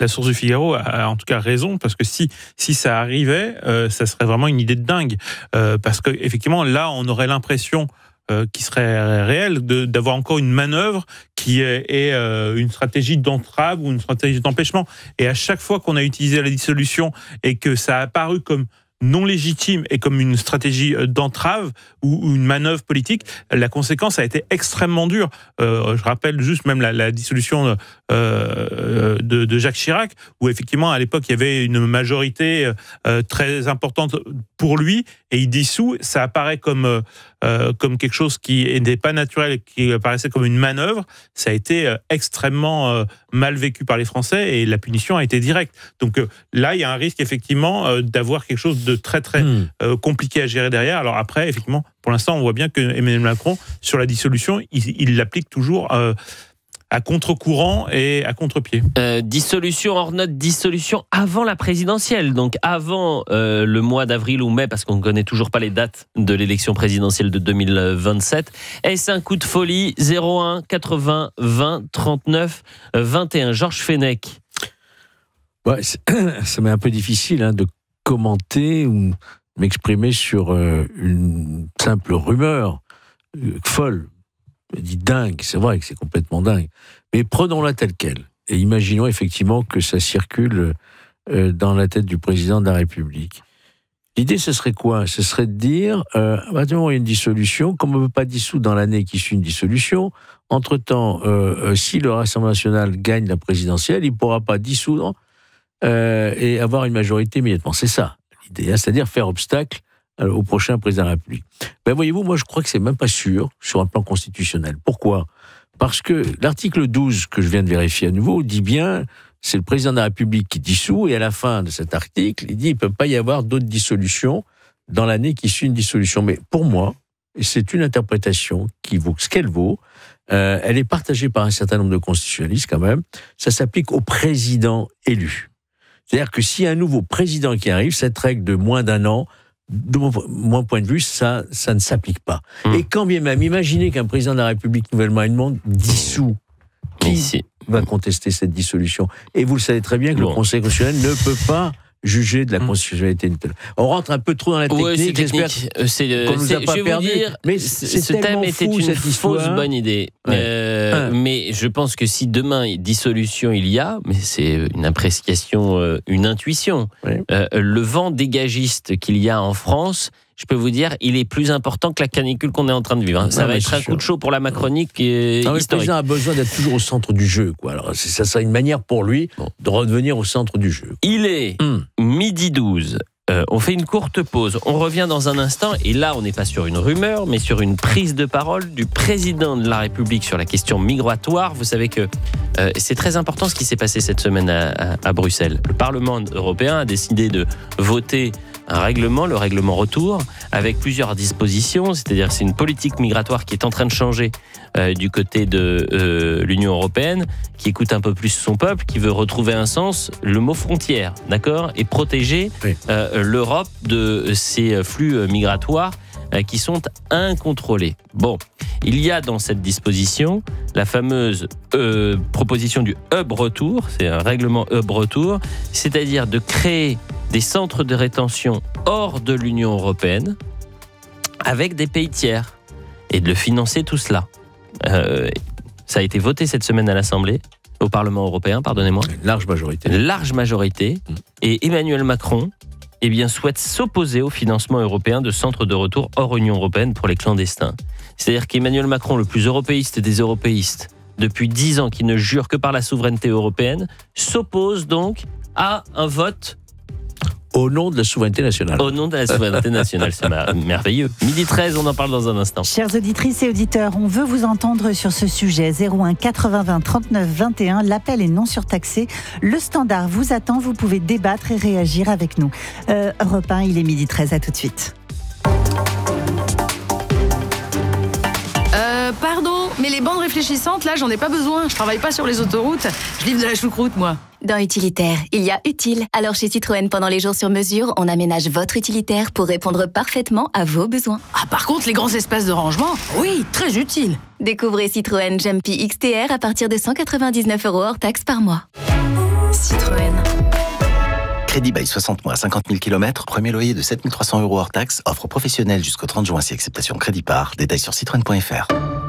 la source du Figaro a en tout cas raison, parce que si ça arrivait, ça serait vraiment une idée de dingue. Parce qu'effectivement, là, on aurait l'impression qui serait réel d'avoir encore une manœuvre qui est une stratégie d'entrave ou une stratégie d'empêchement. Et à chaque fois qu'on a utilisé la dissolution et que ça a apparu comme non légitime et comme une stratégie d'entrave ou une manœuvre politique, la conséquence a été extrêmement dure. Je rappelle juste même la dissolution de Jacques Chirac, où effectivement à l'époque il y avait une majorité très importante pour lui, et il dissout, ça apparaît comme quelque chose qui n'est pas naturel, qui apparaissait comme une manœuvre. Ça a été extrêmement mal vécu par les Français, et la punition a été directe. Donc là, il y a un risque effectivement d'avoir quelque chose de très très compliqué à gérer derrière. Alors après, effectivement, pour l'instant, on voit bien que Emmanuel Macron, sur la dissolution, il l'applique toujours à contre-courant et à contre-pied. Dissolution hors note, dissolution avant la présidentielle, donc avant le mois d'avril ou mai, parce qu'on ne connaît toujours pas les dates de l'élection présidentielle de 2027. Est-ce un coup de folie? 01 80 20 39 21. Georges Fenech. Ouais, ça m'est un peu difficile de commenter ou m'exprimer sur une simple rumeur folle. Je dis dingue, c'est vrai que c'est complètement dingue. Mais prenons-la telle qu'elle. Et imaginons effectivement que ça circule dans la tête du président de la République. L'idée, ce serait quoi? Ce serait de dire, maintenant, il y a une dissolution, comme on ne peut pas dissoudre dans l'année qui suit une dissolution, entre-temps, si le Rassemblement national gagne la présidentielle, il ne pourra pas dissoudre et avoir une majorité immédiatement. C'est ça l'idée, c'est-à-dire faire obstacle au prochain président de la République. Ben voyez-vous, moi je crois que c'est même pas sûr sur un plan constitutionnel. Pourquoi? Parce que l'article 12, que je viens de vérifier à nouveau, dit bien, c'est le président de la République qui dissout, et à la fin de cet article, il dit il ne peut pas y avoir d'autres dissolutions dans l'année qui suit une dissolution. Mais pour moi, et c'est une interprétation qui vaut ce qu'elle vaut, elle est partagée par un certain nombre de constitutionnalistes quand même, ça s'applique au président élu. C'est-à-dire que s'il y a un nouveau président qui arrive, cette règle de moins d'un an, de mon point de vue, ça ne s'applique pas. Et quand bien même, imaginez qu'un président de la République nouvellement élu dissout, qui va contester cette dissolution? Et vous le savez très bien que le Conseil constitutionnel ne peut pas juger de la constitutionnalité. On rentre un peu trop dans la technique. Ouais, c'est technique. Qu'on nous a pas perdu. Mais ce thème était une fausse bonne idée. Mais je pense que si demain dissolution il y a, mais c'est une appréciation, une intuition. Le vent dégagiste qu'il y a en France, je peux vous dire, il est plus important que la canicule qu'on est en train de vivre. Ça va être un coup de chaud pour la Macronie qui est historique. Le président a besoin d'être toujours au centre du jeu. Alors, ça serait une manière pour lui de redevenir au centre du jeu. Il est 12h. On fait une courte pause. On revient dans un instant. Et là, on n'est pas sur une rumeur, mais sur une prise de parole du président de la République sur la question migratoire. Vous savez que c'est très important ce qui s'est passé cette semaine à Bruxelles. Le Parlement européen a décidé de voter un règlement, le règlement retour, avec plusieurs dispositions, c'est-à-dire c'est une politique migratoire qui est en train de changer du côté de l'Union européenne, qui écoute un peu plus son peuple, qui veut retrouver un sens, le mot frontière, d'accord, et protéger l'Europe de ces flux migratoires qui sont incontrôlés. Bon, il y a dans cette disposition la fameuse proposition du hub retour, c'est un règlement hub retour, c'est-à-dire de créer des centres de rétention hors de l'Union européenne avec des pays tiers et de le financer tout cela. Ça a été voté cette semaine à l'Assemblée, au Parlement européen, pardonnez-moi. Large majorité. Large majorité. Et Emmanuel Macron souhaite s'opposer au financement européen de centres de retour hors Union européenne pour les clandestins. C'est-à-dire qu'Emmanuel Macron, le plus européiste des européistes, depuis 10 ans, qui ne jure que par la souveraineté européenne, s'oppose donc à un vote au nom de la souveraineté nationale. Au nom de la souveraineté nationale, c'est merveilleux. 12h13, on en parle dans un instant. Chères auditrices et auditeurs, on veut vous entendre sur ce sujet. 01 80 20 39 21, l'appel est non surtaxé. Le standard vous attend, vous pouvez débattre et réagir avec nous. Europe 1, il est 12h13, à tout de suite. Pardon, mais les bandes réfléchissantes, là, j'en ai pas besoin. Je travaille pas sur les autoroutes. Je livre de la choucroute, moi. Dans Utilitaire, il y a utile. Alors chez Citroën, pendant les jours sur mesure, on aménage votre utilitaire pour répondre parfaitement à vos besoins. Ah, par contre, les grands espaces de rangement, oui, très utile. Découvrez Citroën Jumpy XTR à partir de 199 € hors taxes par mois. Citroën. Crédit bail 60 mois, 50 000 km, premier loyer de 7 300 € hors taxe, offre professionnelle jusqu'au 30 juin si acceptation crédit par, détails sur citroën.fr.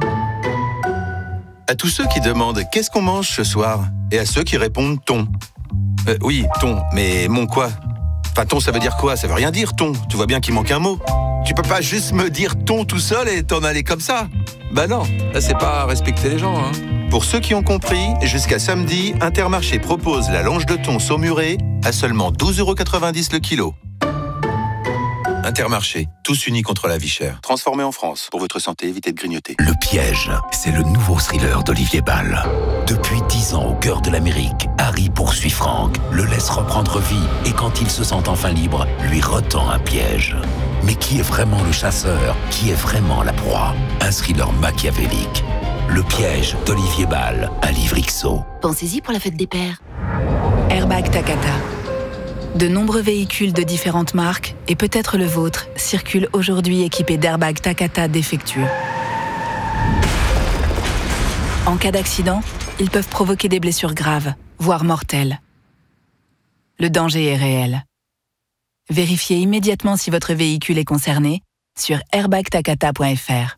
À tous ceux qui demandent qu'est-ce qu'on mange ce soir, et à ceux qui répondent thon. Oui, thon, mais mon quoi? Enfin, thon, ça veut dire quoi? Ça veut rien dire, thon. Tu vois bien qu'il manque un mot. Tu peux pas juste me dire thon tout seul et t'en aller comme ça. Bah non, là c'est pas respecter les gens, hein. Pour ceux qui ont compris, jusqu'à samedi, Intermarché propose la longe de thon saumurée à seulement 12,90 € le kilo. Intermarché, tous unis contre la vie chère. Transformé en France. Pour votre santé, évitez de grignoter. Le piège, c'est le nouveau thriller d'Olivier Ball. Depuis 10 ans au cœur de l'Amérique, Harry poursuit Frank, le laisse reprendre vie et quand il se sent enfin libre, lui retend un piège. Mais qui est vraiment le chasseur? Qui est vraiment la proie? Un thriller machiavélique. Le piège d'Olivier Ball, un livre XO. Pensez-y pour la fête des pères. Airbag Takata. De nombreux véhicules de différentes marques, et peut-être le vôtre, circulent aujourd'hui équipés d'airbags Takata défectueux. En cas d'accident, ils peuvent provoquer des blessures graves, voire mortelles. Le danger est réel. Vérifiez immédiatement si votre véhicule est concerné sur airbagtakata.fr.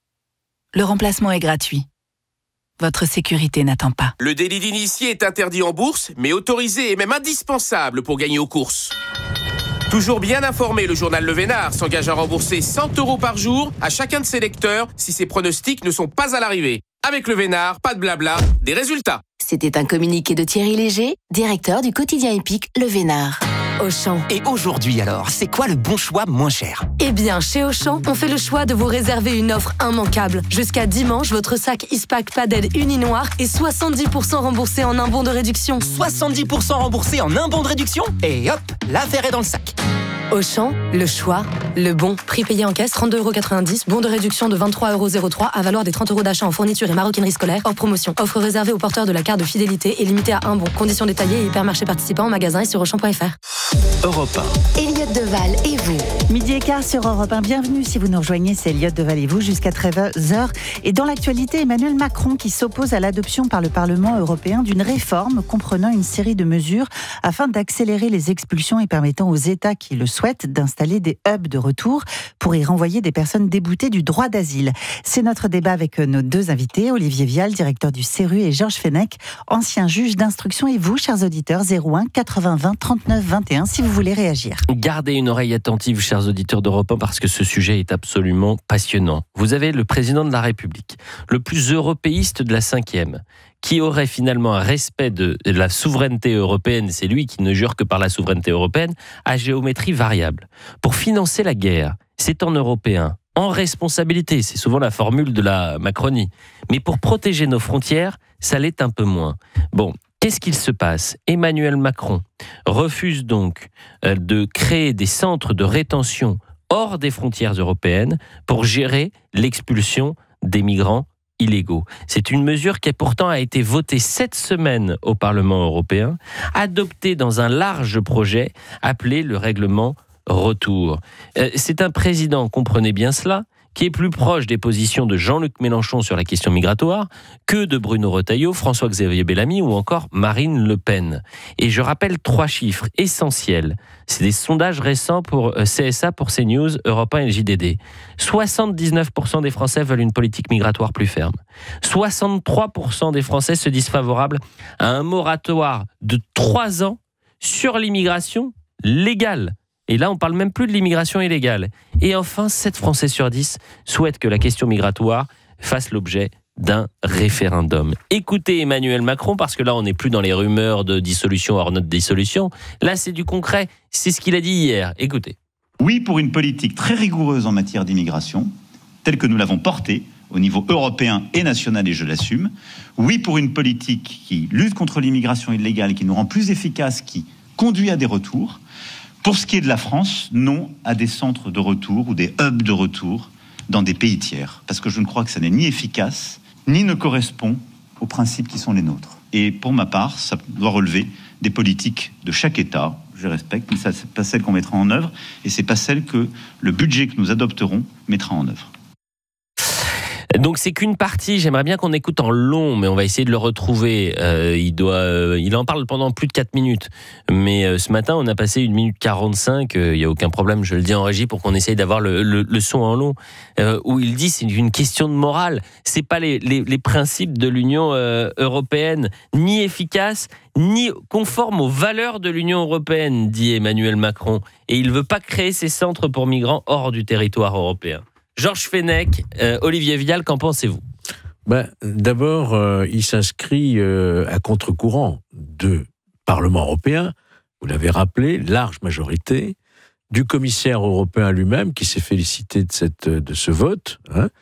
Le remplacement est gratuit. Votre sécurité n'attend pas. Le délit d'initié est interdit en bourse, mais autorisé et même indispensable pour gagner aux courses. Toujours bien informé, le journal Le Vénard s'engage à rembourser 100 € par jour à chacun de ses lecteurs si ses pronostics ne sont pas à l'arrivée. Avec Le Vénard, pas de blabla, des résultats. C'était un communiqué de Thierry Léger, directeur du quotidien épique Le Vénard. Auchan. Et aujourd'hui alors, c'est quoi le bon choix moins cher? Eh bien, chez Auchan, on fait le choix de vous réserver une offre immanquable. Jusqu'à dimanche, votre sac Ispac Padel uni noir est 70% remboursé en un bon de réduction. 70% remboursé en un bon de réduction? Et hop, l'affaire est dans le sac. Auchan, le choix, le bon. Prix payé en caisse, 32,90 €. Bon de réduction de 23,03 € à valoir des 30 € d'achat en fourniture et maroquinerie scolaire. Hors promotion. Offre réservée aux porteurs de la carte de fidélité et limitée à un bon. Conditions détaillées et hypermarchés participants en magasin et sur Auchan.fr. Europe 1. Elliot Deval et vous. Midi et quart sur Europe 1. Bienvenue si vous nous rejoignez, c'est Elliot Deval et vous jusqu'à 13h. Et dans l'actualité, Emmanuel Macron qui s'oppose à l'adoption par le Parlement européen d'une réforme comprenant une série de mesures afin d'accélérer les expulsions et permettant aux États qui le souhaitent d'installer des hubs de retour pour y renvoyer des personnes déboutées du droit d'asile. C'est notre débat avec nos deux invités, Olivier Vial, directeur du CERU, et Georges Fenech, ancien juge d'instruction. Et vous, chers auditeurs, 01 80 20 39 21, si vous voulez réagir. Gardez une oreille attentive, chers auditeurs d'Europe 1, parce que ce sujet est absolument passionnant. Vous avez le président de la République, le plus européiste de la 5e, qui aurait finalement un respect de la souveraineté européenne, c'est lui qui ne jure que par la souveraineté européenne, à géométrie variable. Pour financer la guerre, c'est en européen, en responsabilité, c'est souvent la formule de la Macronie. Mais pour protéger nos frontières, ça l'est un peu moins. Bon, qu'est-ce qu'il se passe? Emmanuel Macron refuse donc de créer des centres de rétention hors des frontières européennes pour gérer l'expulsion des migrants illégaux. C'est une mesure qui pourtant a été votée cette semaine au Parlement européen, adoptée dans un large projet appelé le règlement Retour. C'est un président, comprenez bien cela, qui est plus proche des positions de Jean-Luc Mélenchon sur la question migratoire que de Bruno Retailleau, François-Xavier Bellamy ou encore Marine Le Pen. Et je rappelle 3 chiffres essentiels. C'est des sondages récents pour CSA, pour CNews, Europe 1 et le JDD. 79% des Français veulent une politique migratoire plus ferme. 63% des Français se disent favorables à un moratoire de 3 ans sur l'immigration légale. Et là, on ne parle même plus de l'immigration illégale. Et enfin, 7 Français sur 10 souhaitent que la question migratoire fasse l'objet d'un référendum. Écoutez Emmanuel Macron, parce que là, on n'est plus dans les rumeurs de dissolution hors notre dissolution. Là, c'est du concret. C'est ce qu'il a dit hier. Écoutez. Oui, pour une politique très rigoureuse en matière d'immigration, telle que nous l'avons portée au niveau européen et national, et je l'assume. Oui, pour une politique qui lutte contre l'immigration illégale et qui nous rend plus efficaces, qui conduit à des retours. Pour ce qui est de la France, non à des centres de retour ou des hubs de retour dans des pays tiers. Parce que je ne crois que ça n'est ni efficace, ni ne correspond aux principes qui sont les nôtres. Et pour ma part, ça doit relever des politiques de chaque État. Je respecte, mais ça, c'est pas celle qu'on mettra en œuvre. Et c'est pas celle que le budget que nous adopterons mettra en œuvre. Donc c'est qu'une partie, j'aimerais bien qu'on écoute en long, mais on va essayer de le retrouver. Il en parle pendant plus de 4 minutes. Mais ce matin, on a passé 1 minute 45, il n'y a aucun problème, je le dis en régie pour qu'on essaye d'avoir le son en long, où il dit c'est une question de morale. C'est pas les principes de l'Union européenne, ni efficaces, ni conformes aux valeurs de l'Union européenne, dit Emmanuel Macron. Et il ne veut pas créer ces centres pour migrants hors du territoire européen. Georges Fenech, Olivier Vial, qu'en pensez-vous ? D'abord, il s'inscrit à contre-courant du Parlement européen, vous l'avez rappelé, large majorité, du commissaire européen lui-même, qui s'est félicité de ce vote,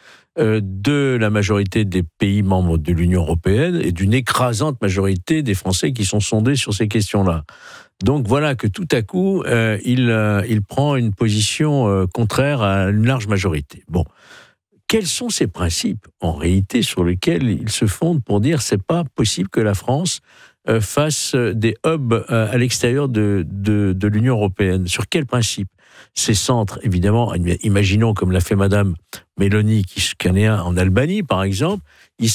de la majorité des pays membres de l'Union européenne et d'une écrasante majorité des Français qui sont sondés sur ces questions-là. Donc voilà que tout à coup, il prend une position contraire à une large majorité. Bon, quels sont ces principes, en réalité, sur lesquels il se fonde pour dire c'est pas possible que la France fasse des hubs à l'extérieur de l'Union européenne? Sur quels principes? Ces centres, évidemment, imaginons comme l'a fait Madame Meloni, qui en est un en Albanie, par exemple,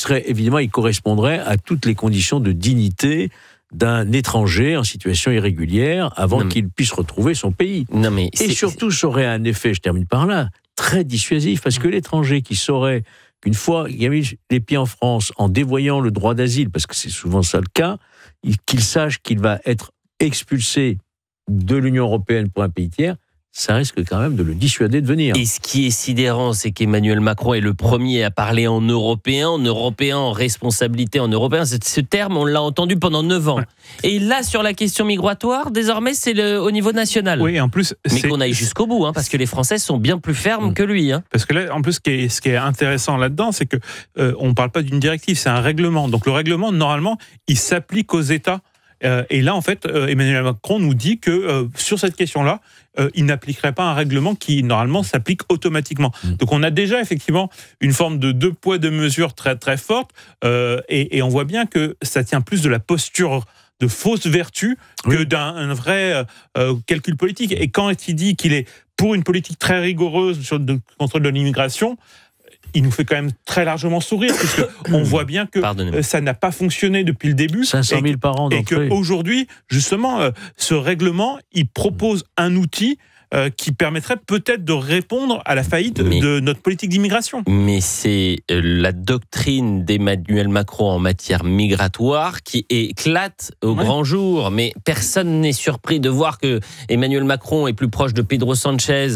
il correspondrait à toutes les conditions de dignité d'un étranger en situation irrégulière avant qu'il puisse retrouver son pays. Et surtout, ça aurait un effet, je termine par là, très dissuasif, parce que l'étranger qui saurait qu'une fois qu'il a mis les pieds en France en dévoyant le droit d'asile, parce que c'est souvent ça le cas, qu'il sache qu'il va être expulsé de l'Union européenne pour un pays tiers, ça risque quand même de le dissuader de venir. Et ce qui est sidérant, c'est qu'Emmanuel Macron est le premier à parler en européen, en responsabilité en européen. Ce terme, on l'a entendu pendant 9 ans. Et là, sur la question migratoire, désormais, c'est au niveau national. Oui, en plus... Mais qu'on aille jusqu'au bout, parce que les Français sont bien plus fermes que lui. Parce que là, en plus, ce qui est intéressant là-dedans, c'est que on ne parle pas d'une directive, c'est un règlement. Donc le règlement, normalement, il s'applique aux États. Et là, en fait, Emmanuel Macron nous dit que sur cette question-là, il n'appliquerait pas un règlement qui, normalement, s'applique automatiquement. Donc on a déjà, effectivement, une forme de 2 poids, 2 mesures très, très forte. Et on voit bien que ça tient plus de la posture de fausse vertu que d'un vrai calcul politique. Et quand il dit qu'il est pour une politique très rigoureuse sur le contrôle de l'immigration, il nous fait quand même très largement sourire, puisqu'on voit bien que ça n'a pas fonctionné depuis le début. 500 000 par an d'entrée. Et qu'aujourd'hui, justement, ce règlement, il propose un outil qui permettrait peut-être de répondre à la faillite de notre politique d'immigration. Mais c'est la doctrine d'Emmanuel Macron en matière migratoire qui éclate au grand jour. Mais personne n'est surpris de voir que Emmanuel Macron est plus proche de Pedro Sanchez,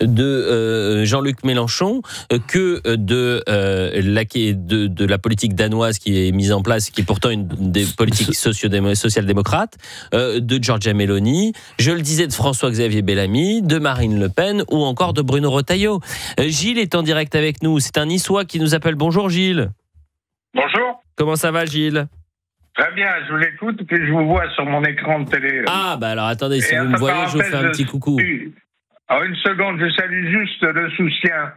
de Jean-Luc Mélenchon, que de la politique danoise qui est mise en place, qui est pourtant une des politiques social-démocrates, de Giorgia Meloni, je le disais, de François-Xavier Bellamy, de Marine Le Pen ou encore de Bruno Retailleau. Gilles est en direct avec nous. C'est un Niçois qui nous appelle. Bonjour Gilles. Bonjour. Comment ça va Gilles? Très bien, je vous écoute et je vous vois sur mon écran de télé. Ah bah alors attendez, si vous me voyez, je vous fais un petit coucou. Alors une seconde, je salue juste le soutien.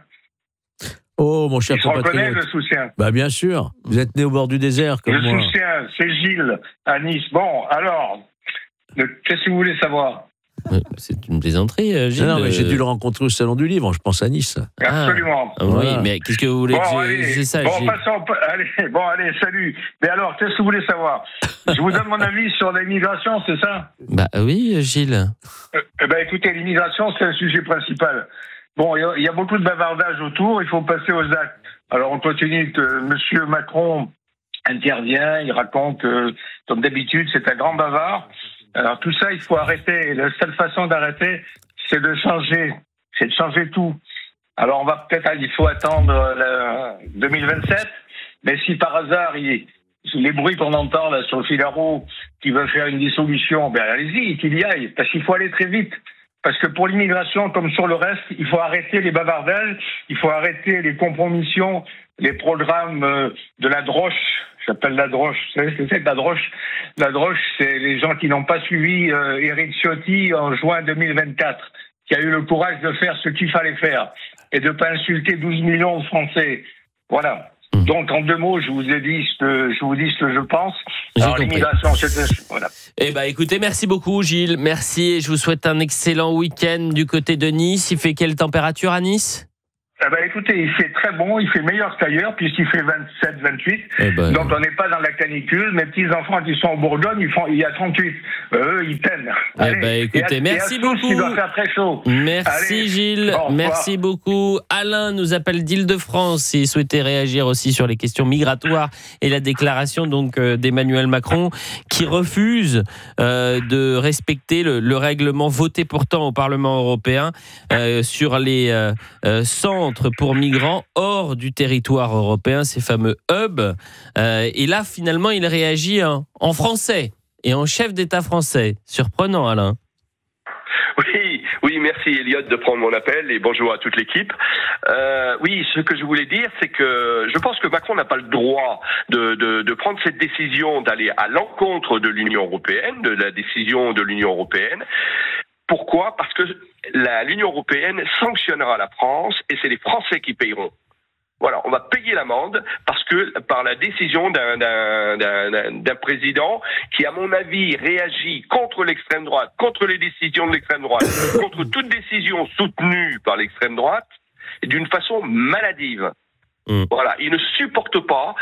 Oh mon cher compatriote. Tu reconnais le soutien? Bah bien sûr, vous êtes né au bord du désert comme moi. Le soutien, c'est Gilles à Nice. Bon, alors, qu'est-ce que vous voulez savoir? C'est une plaisanterie, Gilles. Non, mais j'ai dû le rencontrer au Salon du Livre, je pense à Nice. Absolument. Oui, mais qu'est-ce que vous voulez dire? C'est ça, Gilles. Allez, salut. Mais alors, qu'est-ce que vous voulez savoir? Je vous donne mon avis sur l'immigration, c'est ça? Bah oui, Gilles. Écoutez, l'immigration, c'est le sujet principal. Bon, il y a beaucoup de bavardage autour, il faut passer aux actes. Alors, on continue que M. Macron intervient, il raconte, comme d'habitude, c'est un grand bavard. Alors tout ça, il faut arrêter. La seule façon d'arrêter, c'est de changer tout. Alors il faut attendre 2027, mais si par hasard, les bruits qu'on entend là sur le Figaro, qui veulent faire une dissolution, allez-y, qu'il y aille, parce qu'il faut aller très vite. Parce que pour l'immigration, comme sur le reste, il faut arrêter les bavardages, il faut arrêter les compromissions, les programmes de la droche. J'appelle la droche. Vous savez ce que c'est que la droche? La droche, c'est les gens qui n'ont pas suivi Éric Ciotti en juin 2024, qui a eu le courage de faire ce qu'il fallait faire et de ne pas insulter 12 millions de Français. Voilà. Donc, en 2 mots, je vous dis ce que je pense. Alors, l'immigration, voilà. Écoutez, merci beaucoup, Gilles. Merci et je vous souhaite un excellent week-end du côté de Nice. Il fait quelle température à Nice? Écoutez, il fait très bon, il fait meilleur qu'ailleurs, puisqu'il fait 27, 28. Donc on n'est pas dans la canicule. Mes petits-enfants qui sont en Bourgogne, il y a 38. Eux, ils peinent. Écoutez, merci beaucoup. Il doit faire très chaud. Merci Gilles, merci beaucoup. Alain nous appelle d'Île-de-France et souhaitait réagir aussi sur les questions migratoires et la déclaration donc d'Emmanuel Macron qui refuse de respecter le règlement voté pourtant au Parlement européen sur les centres pour migrants hors du territoire européen, ces fameux hubs. Et là, finalement, il réagit en français et en chef d'État français. Surprenant, Alain. Oui, merci Elliot de prendre mon appel et bonjour à toute l'équipe. Oui, ce que je voulais dire, c'est que je pense que Macron n'a pas le droit de prendre cette décision d'aller à l'encontre de l'Union européenne, de la décision de l'Union européenne. Pourquoi ? Parce que l'Union européenne sanctionnera la France et c'est les Français qui payeront. Voilà, on va payer l'amende par la décision d'un président qui, à mon avis, réagit contre l'extrême droite, contre les décisions de l'extrême droite, contre toute décision soutenue par l'extrême droite, et d'une façon maladive. Voilà, il ne supporte pas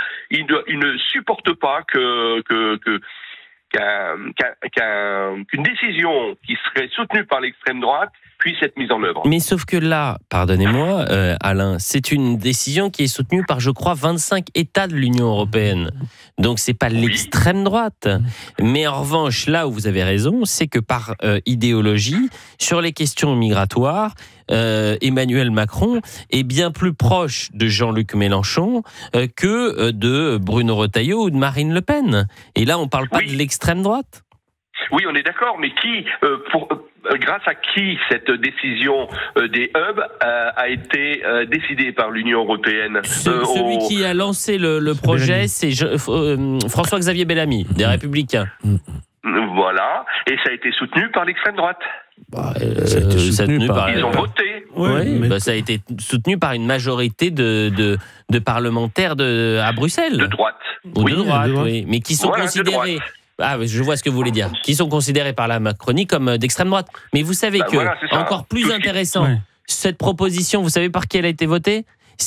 qu'une décision qui serait soutenue par l'extrême droite puisse être mise en œuvre. Mais sauf que là, pardonnez-moi Alain, c'est une décision qui est soutenue par, je crois, 25 États de l'Union européenne. Donc c'est pas l'extrême droite. Mais en revanche, là où vous avez raison, c'est que par idéologie, sur les questions migratoires, Emmanuel Macron est bien plus proche de Jean-Luc Mélenchon que de Bruno Retailleau ou de Marine Le Pen. Et là, on ne parle pas de l'extrême droite. Oui, on est d'accord, mais grâce à qui cette décision des hubs a été décidée par l'Union européenne? Celui qui a lancé le projet, c'est François-Xavier Bellamy, des Républicains. Voilà, et ça a été soutenu par l'extrême droite. Ils ont voté. Ça a été soutenu par une majorité de parlementaires à Bruxelles. De droite. Ou de droite, oui. Mais qui sont considérés... je vois ce que vous voulez dire. Qui sont considérés par la Macronie comme d'extrême droite. Mais vous savez encore plus intéressant, cette proposition, vous savez par qui elle a été votée ?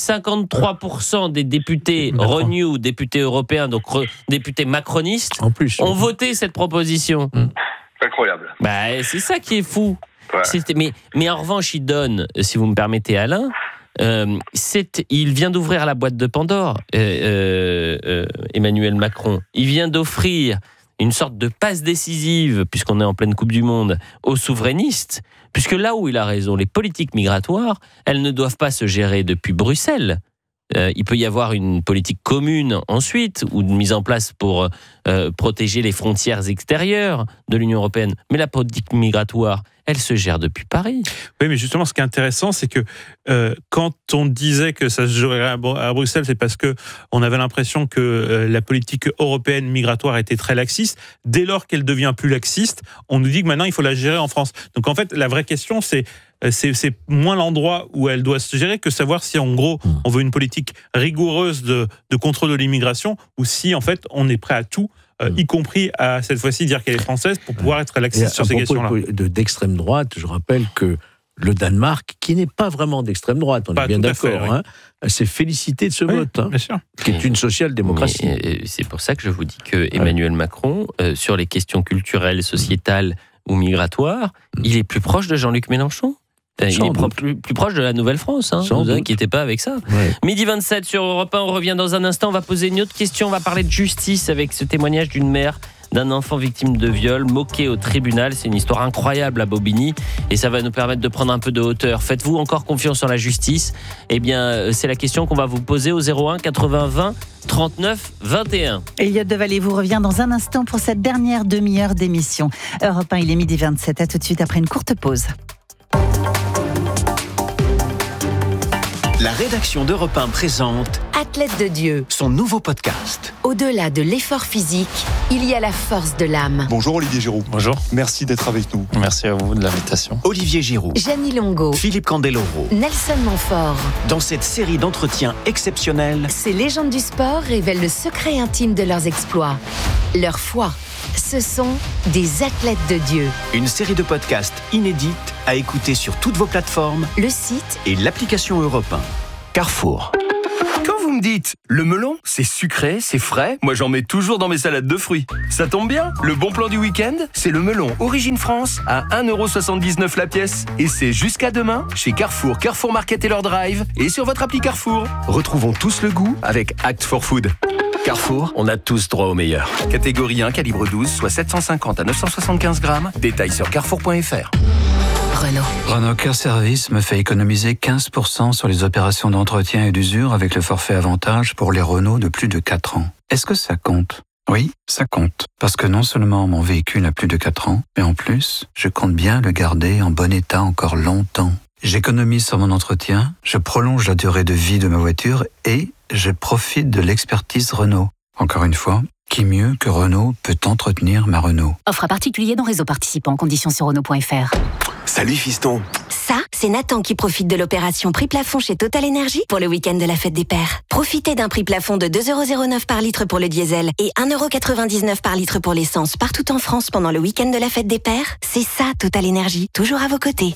53% des députés Renew, députés européens, donc députés macronistes, ont voté cette proposition. Incroyable. C'est ça qui est fou. Ouais. Mais en revanche, il donne, si vous me permettez, Alain, il vient d'ouvrir la boîte de Pandore, Emmanuel Macron. Il vient d'offrir une sorte de passe décisive, puisqu'on est en pleine Coupe du Monde, aux souverainistes, puisque là où il a raison, les politiques migratoires, elles ne doivent pas se gérer depuis Bruxelles. Il peut y avoir une politique commune ensuite, ou de mise en place pour protéger les frontières extérieures de l'Union européenne. Mais la politique migratoire, elle se gère depuis Paris. Oui, mais justement, ce qui est intéressant, c'est que quand on disait que ça se gérait à Bruxelles, c'est parce que on avait l'impression que la politique européenne migratoire était très laxiste. Dès lors qu'elle devient plus laxiste, on nous dit que maintenant, il faut la gérer en France. Donc en fait, la vraie question, c'est moins l'endroit où elle doit se gérer que savoir si, en gros, on veut une politique rigoureuse de contrôle de l'immigration ou si, en fait, on est prêt à tout, y compris à, cette fois-ci, dire qu'elle est française pour pouvoir être laxiste sur ces questions-là. D'extrême droite, je rappelle que le Danemark, qui n'est pas vraiment d'extrême droite, on est bien d'accord, s'est félicité de ce vote, bien sûr. Qui est une social-démocratie. C'est pour ça que je vous dis que Emmanuel Macron, sur les questions culturelles, sociétales ou migratoires, il est plus proche de Jean-Luc Mélenchon. Il est plus proche de la Nouvelle-France, ne vous inquiétez pas avec ça. Midi 27 sur Europe 1, on revient dans un instant, on va poser une autre question, on va parler de justice avec ce témoignage d'une mère d'un enfant victime de viol, moqué au tribunal. C'est une histoire incroyable à Bobigny et ça va nous permettre de prendre un peu de hauteur. Faites-vous encore confiance en la justice ? Eh bien, c'est la question qu'on va vous poser au 01 80 20 39 21. Elliot Devalet vous revient dans un instant pour cette dernière demi-heure d'émission. Europe 1, il est midi 27, à tout de suite après une courte pause. La rédaction d'Europe 1 présente Athlète de Dieu, son nouveau podcast. Au-delà de l'effort physique, il y a la force de l'âme. Bonjour Olivier Giroud. Bonjour. Merci d'être avec nous. Merci à vous de l'invitation. Olivier Giroud, Jeannie Longo, Philippe Candeloro, Nelson Montfort. Dans cette série d'entretiens exceptionnels, ces légendes du sport révèlent le secret intime de leurs exploits, leur foi. Ce sont des athlètes de Dieu. Une série de podcasts inédites à écouter sur toutes vos plateformes, le site et l'application Europe 1. Carrefour. Quand vous me dites, le melon, c'est sucré, c'est frais, moi j'en mets toujours dans mes salades de fruits. Ça tombe bien, le bon plan du week-end, c'est le melon Origine France à 1,79€ la pièce. Et c'est jusqu'à demain chez Carrefour, Carrefour Market et leur drive et sur votre appli Carrefour. Retrouvons tous le goût avec Act for Food. Carrefour, on a tous droit au meilleur. Catégorie 1, calibre 12, soit 750 à 975 grammes. Détails sur carrefour.fr. Renault Care Service me fait économiser 15% sur les opérations d'entretien et d'usure avec le forfait avantage pour les Renault de plus de 4 ans. Est-ce que ça compte ? Oui, ça compte. Parce que non seulement mon véhicule a plus de 4 ans, mais en plus, je compte bien le garder en bon état encore longtemps. J'économise sur mon entretien, je prolonge la durée de vie de ma voiture et je profite de l'expertise Renault. Encore une fois, qui mieux que Renault peut entretenir ma Renault ? Offre à particulier dans réseau participant, conditions sur Renault.fr. Salut fiston. Ça, c'est Nathan qui profite de l'opération prix plafond chez Total Energy pour le week-end de la fête des pères. Profitez d'un prix plafond de 2,09€ par litre pour le diesel et 1,99€ par litre pour l'essence partout en France pendant le week-end de la fête des pères. C'est ça Total Energy, toujours à vos côtés.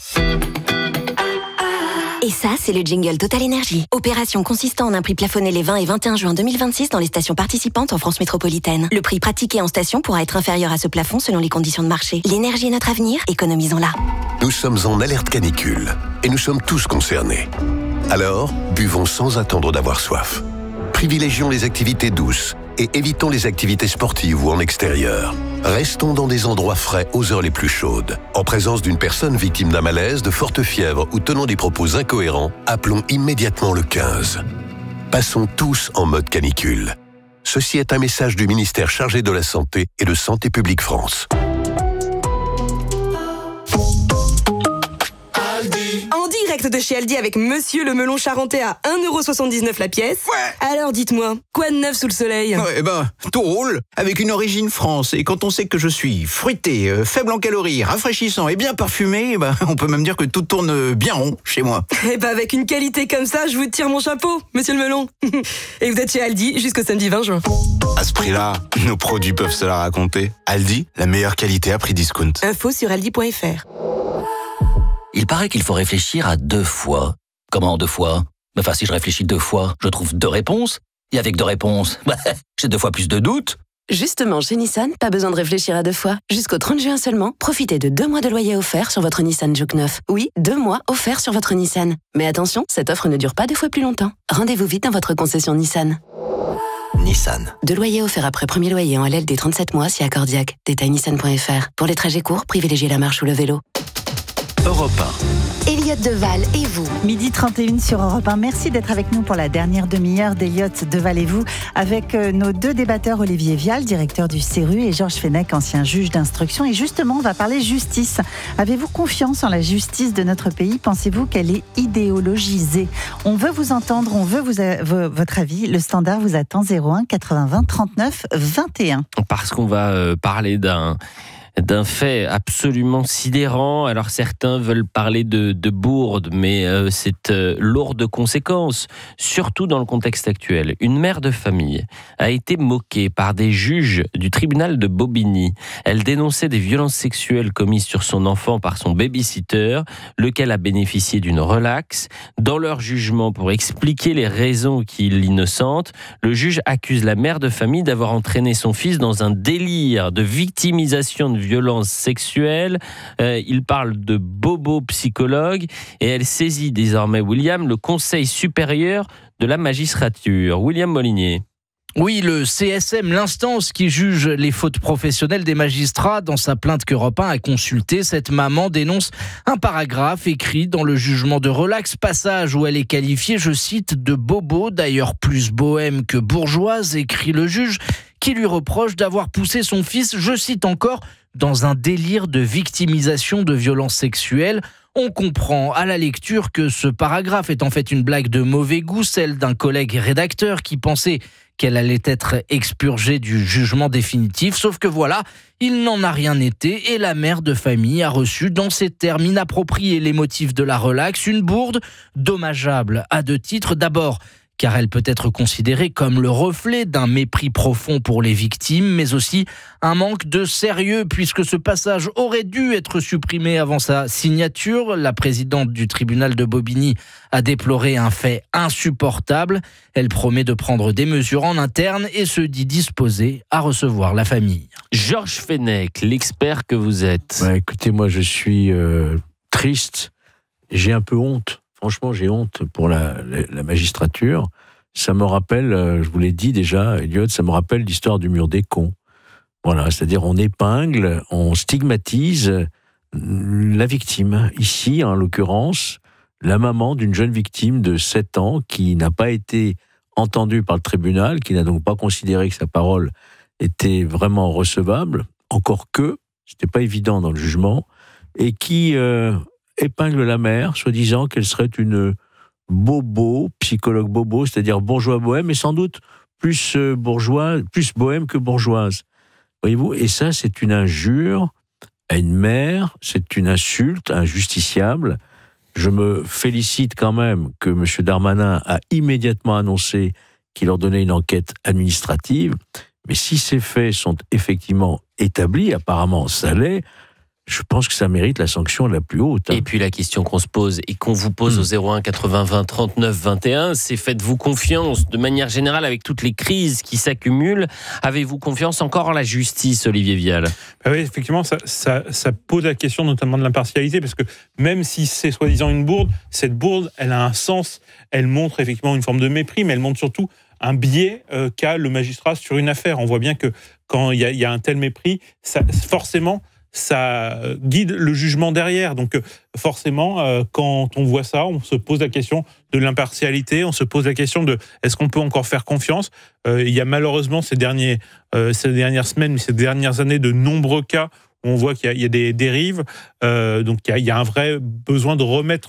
Et ça, c'est le jingle Total Energy. Opération consistant en un prix plafonné les 20 et 21 juin 2026 dans les stations participantes en France métropolitaine. Le prix pratiqué en station pourra être inférieur à ce plafond selon les conditions de marché. L'énergie est notre avenir, économisons-la. Nous sommes en alerte canicule et nous sommes tous concernés. Alors, buvons sans attendre d'avoir soif. Privilégions les activités douces et évitons les activités sportives ou en extérieur. Restons dans des endroits frais aux heures les plus chaudes. En présence d'une personne victime d'un malaise, de forte fièvre ou tenant des propos incohérents, appelons immédiatement le 15. Passons tous en mode canicule. Ceci est un message du ministère chargé de la Santé et de Santé publique France. En direct de chez Aldi avec Monsieur le melon charentais à 1,79€ la pièce. Ouais. Alors dites-moi, quoi de neuf sous le soleil ? Tout roule avec une origine France. Et quand on sait que je suis fruité, faible en calories, rafraîchissant et bien parfumé, on peut même dire que tout tourne bien rond chez moi. Avec une qualité comme ça, je vous tire mon chapeau, Monsieur le melon. Et vous êtes chez Aldi jusqu'au samedi 20 juin. À ce prix-là, nos produits peuvent se la raconter. Aldi, la meilleure qualité à prix discount. Info sur aldi.fr. Il paraît qu'il faut réfléchir à 2 fois. Comment 2 fois ? Enfin, si je réfléchis 2 fois, je trouve 2 réponses. Et avec 2 réponses, j'ai 2 fois plus de doutes. Justement, chez Nissan, pas besoin de réfléchir à 2 fois. Jusqu'au 30 juin seulement, profitez de 2 mois de loyer offert sur votre Nissan Juke 9. Oui, 2 mois offerts sur votre Nissan. Mais attention, cette offre ne dure pas 2 fois plus longtemps. Rendez-vous vite dans votre concession Nissan. Nissan. 2 loyers offerts après premier loyer en LLD 37 mois si accordiaque. Détail nissan.fr. Pour les trajets courts, privilégiez la marche ou le vélo. Europe 1. Elliott Deval et vous. 12h31 sur Europe 1. Merci d'être avec nous pour la dernière demi-heure d'Elliott Deval et vous, avec nos 2 débatteurs, Olivier Vial, directeur du CERU, et Georges Fenech, ancien juge d'instruction. Et justement, on va parler justice. Avez-vous confiance en la justice de notre pays ? Pensez-vous qu'elle est idéologisée ? On veut vous entendre, on veut votre avis. Le standard vous attend 01 80 20 39 21. Parce qu'on va parler d'un fait absolument sidérant. Alors certains veulent parler de bourde, mais c'est lourd de conséquences, surtout dans le contexte actuel. Une mère de famille a été moquée par des juges du tribunal de Bobigny. Elle dénonçait des violences sexuelles commises sur son enfant par son baby-sitter, lequel a bénéficié d'une relaxe. Dans leur jugement, pour expliquer les raisons qui l'innocentent, le juge accuse la mère de famille d'avoir entraîné son fils dans un délire de victimisation de violences sexuelles. Il parle de bobo psychologue et elle saisit désormais, William, le Conseil supérieur de la magistrature. William Molinier. Oui, le CSM, l'instance qui juge les fautes professionnelles des magistrats, dans sa plainte qu'Europe 1 a consultée, cette maman dénonce un paragraphe écrit dans le jugement de relax, passage où elle est qualifiée, je cite, de bobo, d'ailleurs plus bohème que bourgeoise, écrit le juge, qui lui reproche d'avoir poussé son fils, je cite encore, dans un délire de victimisation de violences sexuelles. On comprend à la lecture que ce paragraphe est en fait une blague de mauvais goût, celle d'un collègue rédacteur qui pensait qu'elle allait être expurgée du jugement définitif. Sauf que voilà, il n'en a rien été et la mère de famille a reçu dans ces termes inappropriés les motifs de la relaxe, une bourde dommageable à 2 titres. D'abord, car elle peut être considérée comme le reflet d'un mépris profond pour les victimes, mais aussi un manque de sérieux, puisque ce passage aurait dû être supprimé avant sa signature. La présidente du tribunal de Bobigny a déploré un fait insupportable. Elle promet de prendre des mesures en interne et se dit disposée à recevoir la famille. Georges Fenech, l'expert que vous êtes. Ouais, écoutez, moi je suis triste, j'ai un peu honte. Franchement, j'ai honte pour la magistrature. Ça me rappelle, je vous l'ai dit déjà, Elliot, ça me rappelle l'histoire du mur des cons. Voilà, c'est-à-dire on épingle, on stigmatise la victime. Ici, en l'occurrence, la maman d'une jeune victime de 7 ans qui n'a pas été entendue par le tribunal, qui n'a donc pas considéré que sa parole était vraiment recevable, encore que, c'était pas évident dans le jugement, et qui épingle la mère, soi-disant qu'elle serait une bobo, psychologue bobo, c'est-à-dire bourgeois bohème, mais sans doute plus bohème que bourgeoise. Voyez-vous, et ça, c'est une injure à une mère, c'est une insulte injusticiable. Je me félicite quand même que M. Darmanin a immédiatement annoncé qu'il ordonnait une enquête administrative, mais si ces faits sont effectivement établis, apparemment ça l'est, je pense que ça mérite la sanction la plus haute. Et puis la question qu'on se pose et qu'on vous pose au 01 80 20 39 21, c'est faites-vous confiance de manière générale avec toutes les crises qui s'accumulent? Avez-vous confiance encore en la justice, Olivier Vial? Oui, effectivement, ça pose la question notamment de l'impartialité, parce que même si c'est soi-disant une bourde, cette bourde, elle a un sens, elle montre effectivement une forme de mépris, mais elle montre surtout un biais qu'a le magistrat sur une affaire. On voit bien que quand il y a un tel mépris, forcément, ça guide le jugement derrière. Donc forcément, quand on voit ça, on se pose la question de l'impartialité, on se pose la question de est-ce qu'on peut encore faire confiance. Il y a malheureusement ces dernières semaines, ces dernières années, de nombreux cas où on voit qu'il y a des dérives. Donc il y a un vrai besoin de remettre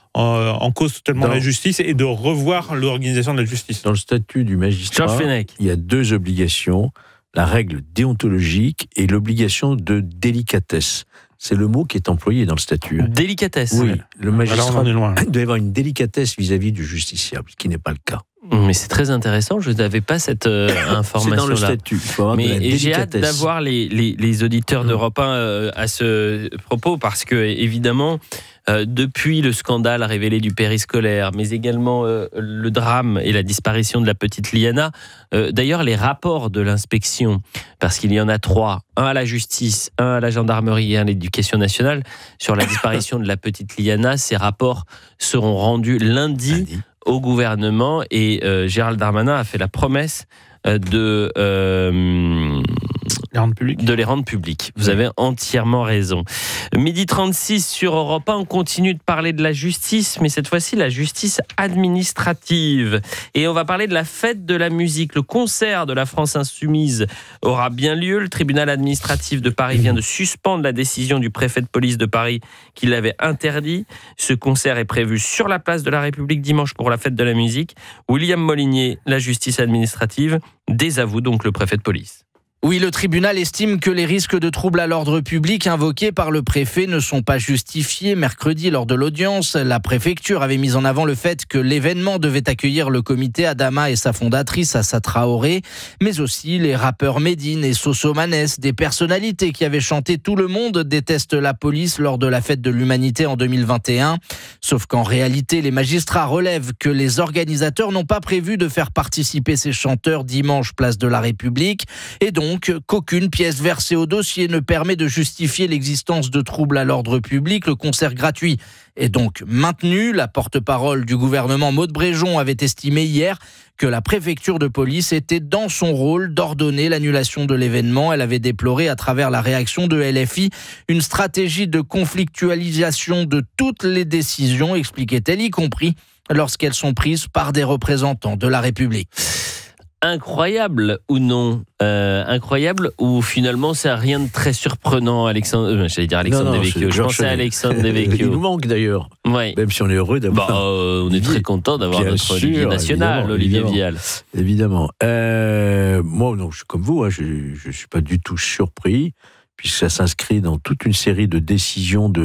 en cause totalement la justice et de revoir l'organisation de la justice. Dans le statut du magistrat, il y a 2 obligations. La règle déontologique et l'obligation de délicatesse. C'est le mot qui est employé dans le statut. Délicatesse? Oui, le magistrat doit avoir une délicatesse vis-à-vis du justiciable, ce qui n'est pas le cas. Mais c'est très intéressant, je n'avais pas cette information-là. C'est dans le statut, il faut avoir de la délicatesse. J'ai hâte d'avoir les auditeurs d'Europe 1 à ce propos, parce que, évidemment, depuis le scandale révélé du périscolaire, mais également le drame et la disparition de la petite Liana, d'ailleurs les rapports de l'inspection, parce qu'il y en a 3, un à la justice, un à la gendarmerie et un à l'éducation nationale, sur la disparition de la petite Liana, ces rapports seront rendus lundi au gouvernement, et Gérald Darmanin a fait la promesse de les rendre publics. Vous avez entièrement raison. 12h36 sur Europe 1, on continue de parler de la justice, mais cette fois-ci la justice administrative. Et on va parler de la fête de la musique. Le concert de la France Insoumise aura bien lieu. Le tribunal administratif de Paris vient de suspendre la décision du préfet de police de Paris qui l'avait interdit. Ce concert est prévu sur la place de la République dimanche pour la fête de la musique. William Molinier, la justice administrative, désavoue donc le préfet de police. Oui, le tribunal estime que les risques de troubles à l'ordre public invoqués par le préfet ne sont pas justifiés. Mercredi, lors de l'audience, la préfecture avait mis en avant le fait que l'événement devait accueillir le comité Adama et sa fondatrice Assa Traoré, mais aussi les rappeurs Medine et Soso Manès, des personnalités qui avaient chanté « Tout le monde déteste la police » lors de la fête de l'humanité en 2021. Sauf qu'en réalité, les magistrats relèvent que les organisateurs n'ont pas prévu de faire participer ces chanteurs dimanche place de la République, et donc qu'aucune pièce versée au dossier ne permet de justifier l'existence de troubles à l'ordre public. Le concert gratuit est donc maintenu. La porte-parole du gouvernement, Maud Bréjon, avait estimé hier que la préfecture de police était dans son rôle d'ordonner l'annulation de l'événement. Elle avait déploré, à travers la réaction de LFI, une stratégie de conflictualisation de toutes les décisions, expliquait-elle, y compris lorsqu'elles sont prises par des représentants de la République. Incroyable ou non, incroyable ou finalement c'est rien de très surprenant, Alexandre. J'allais dire Alexandre Devecchio. Je pensais à Alexandre Devecchio. Il nous manque d'ailleurs. Ouais. Même si on est heureux d'avoir. On est très content d'avoir notre Olivier national, Olivier Vial. Évidemment. Moi, non, je suis comme vous. Je suis pas du tout surpris, puisque ça s'inscrit dans toute une série de décisions de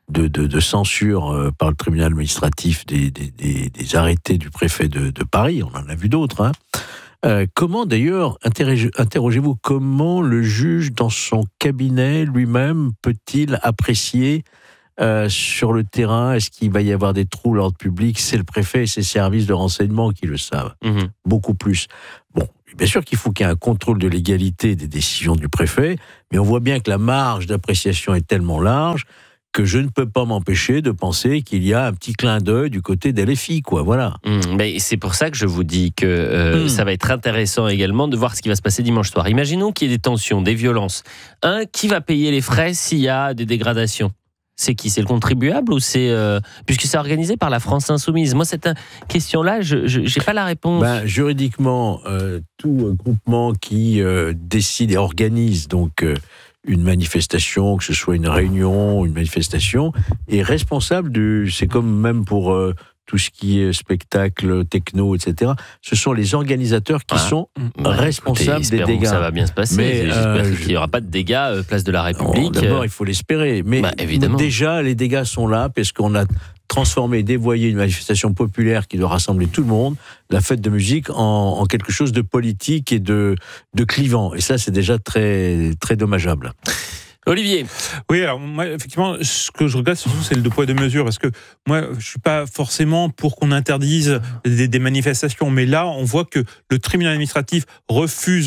de censure par le tribunal administratif des arrêtés du préfet de Paris. On en a vu d'autres. Comment d'ailleurs, interrogez-vous, comment le juge dans son cabinet lui-même peut-il apprécier sur le terrain, est-ce qu'il va y avoir des troubles à l'ordre public? C'est le préfet et ses services de renseignement qui le savent. Beaucoup plus. Bon, bien sûr qu'il faut qu'il y ait un contrôle de légalité des décisions du préfet, mais on voit bien que la marge d'appréciation est tellement large que je ne peux pas m'empêcher de penser qu'il y a un petit clin d'œil du côté d'LFI, quoi, voilà. Mais c'est pour ça que je vous dis que ça va être intéressant également de voir ce qui va se passer dimanche soir. Imaginons qu'il y ait des tensions, des violences. Qui va payer les frais s'il y a des dégradations? C'est qui? C'est le contribuable ou c'est... puisque c'est organisé par la France Insoumise. Moi, cette question-là, je n'ai pas la réponse. Juridiquement, tout groupement qui décide et organise donc une manifestation, que ce soit une réunion, une manifestation, est responsable c'est comme même pour tout ce qui est spectacle, techno, etc. Ce sont les organisateurs qui sont responsables des dégâts. Ça va bien se passer. Mais j'espère qu'il n'y aura pas de dégâts place de la République. D'abord, il faut l'espérer. Mais évidemment. Déjà, les dégâts sont là parce qu'on a transformé, dévoyé une manifestation populaire qui doit rassembler tout le monde, la fête de musique, en quelque chose de politique et de clivant. Et ça, c'est déjà très, très dommageable. Olivier. Oui, alors moi, effectivement, ce que je regrette surtout, c'est le 2 poids 2 mesures, parce que moi, je suis pas forcément pour qu'on interdise des manifestations, mais là, on voit que le tribunal administratif refuse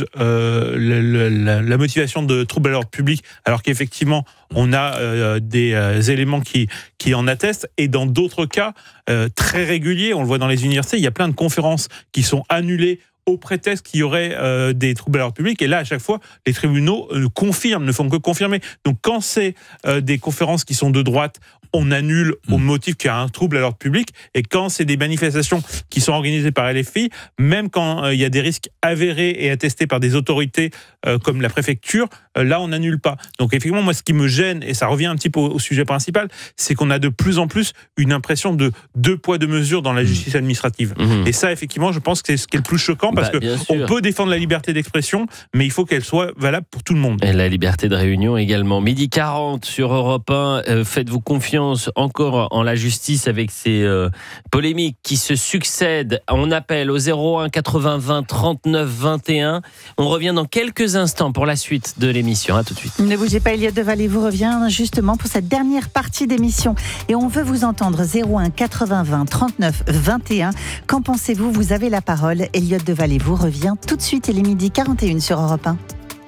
la motivation de troubles à l'ordre public, alors qu'effectivement, on a des éléments qui en attestent, et dans d'autres cas très réguliers, on le voit dans les universités, il y a plein de conférences qui sont annulées au prétexte qu'il y aurait des troubles à l'ordre public. Et là, à chaque fois, les tribunaux confirment, ne font que confirmer. Donc, quand c'est des conférences qui sont de droite, on annule au motif qu'il y a un trouble à l'ordre public. Et quand c'est des manifestations qui sont organisées par LFI, même quand il y a des risques avérés et attestés par des autorités comme la préfecture, là, on n'annule pas. Donc, effectivement, moi, ce qui me gêne, et ça revient un petit peu au sujet principal, c'est qu'on a de plus en plus une impression de 2 poids 2 mesures dans la justice administrative. Et ça, effectivement, je pense que c'est ce qui est le plus choquant, parce qu'on peut défendre la liberté d'expression, mais il faut qu'elle soit valable pour tout le monde. Et la liberté de réunion également. 12h40 sur Europe 1. Faites-vous confiance encore en la justice avec ces polémiques qui se succèdent. On appelle au 01 80 20 39 21. On revient dans quelques instants pour la suite de l'émission. À tout de suite. Ne bougez pas, Elliott Devalet vous revient justement pour cette dernière partie d'émission. Et on veut vous entendre. 01 80 20 39 21. Qu'en pensez-vous? Vous avez la parole. Elliott Devalet vous revient tout de suite. Il est 12h41 sur Europe 1.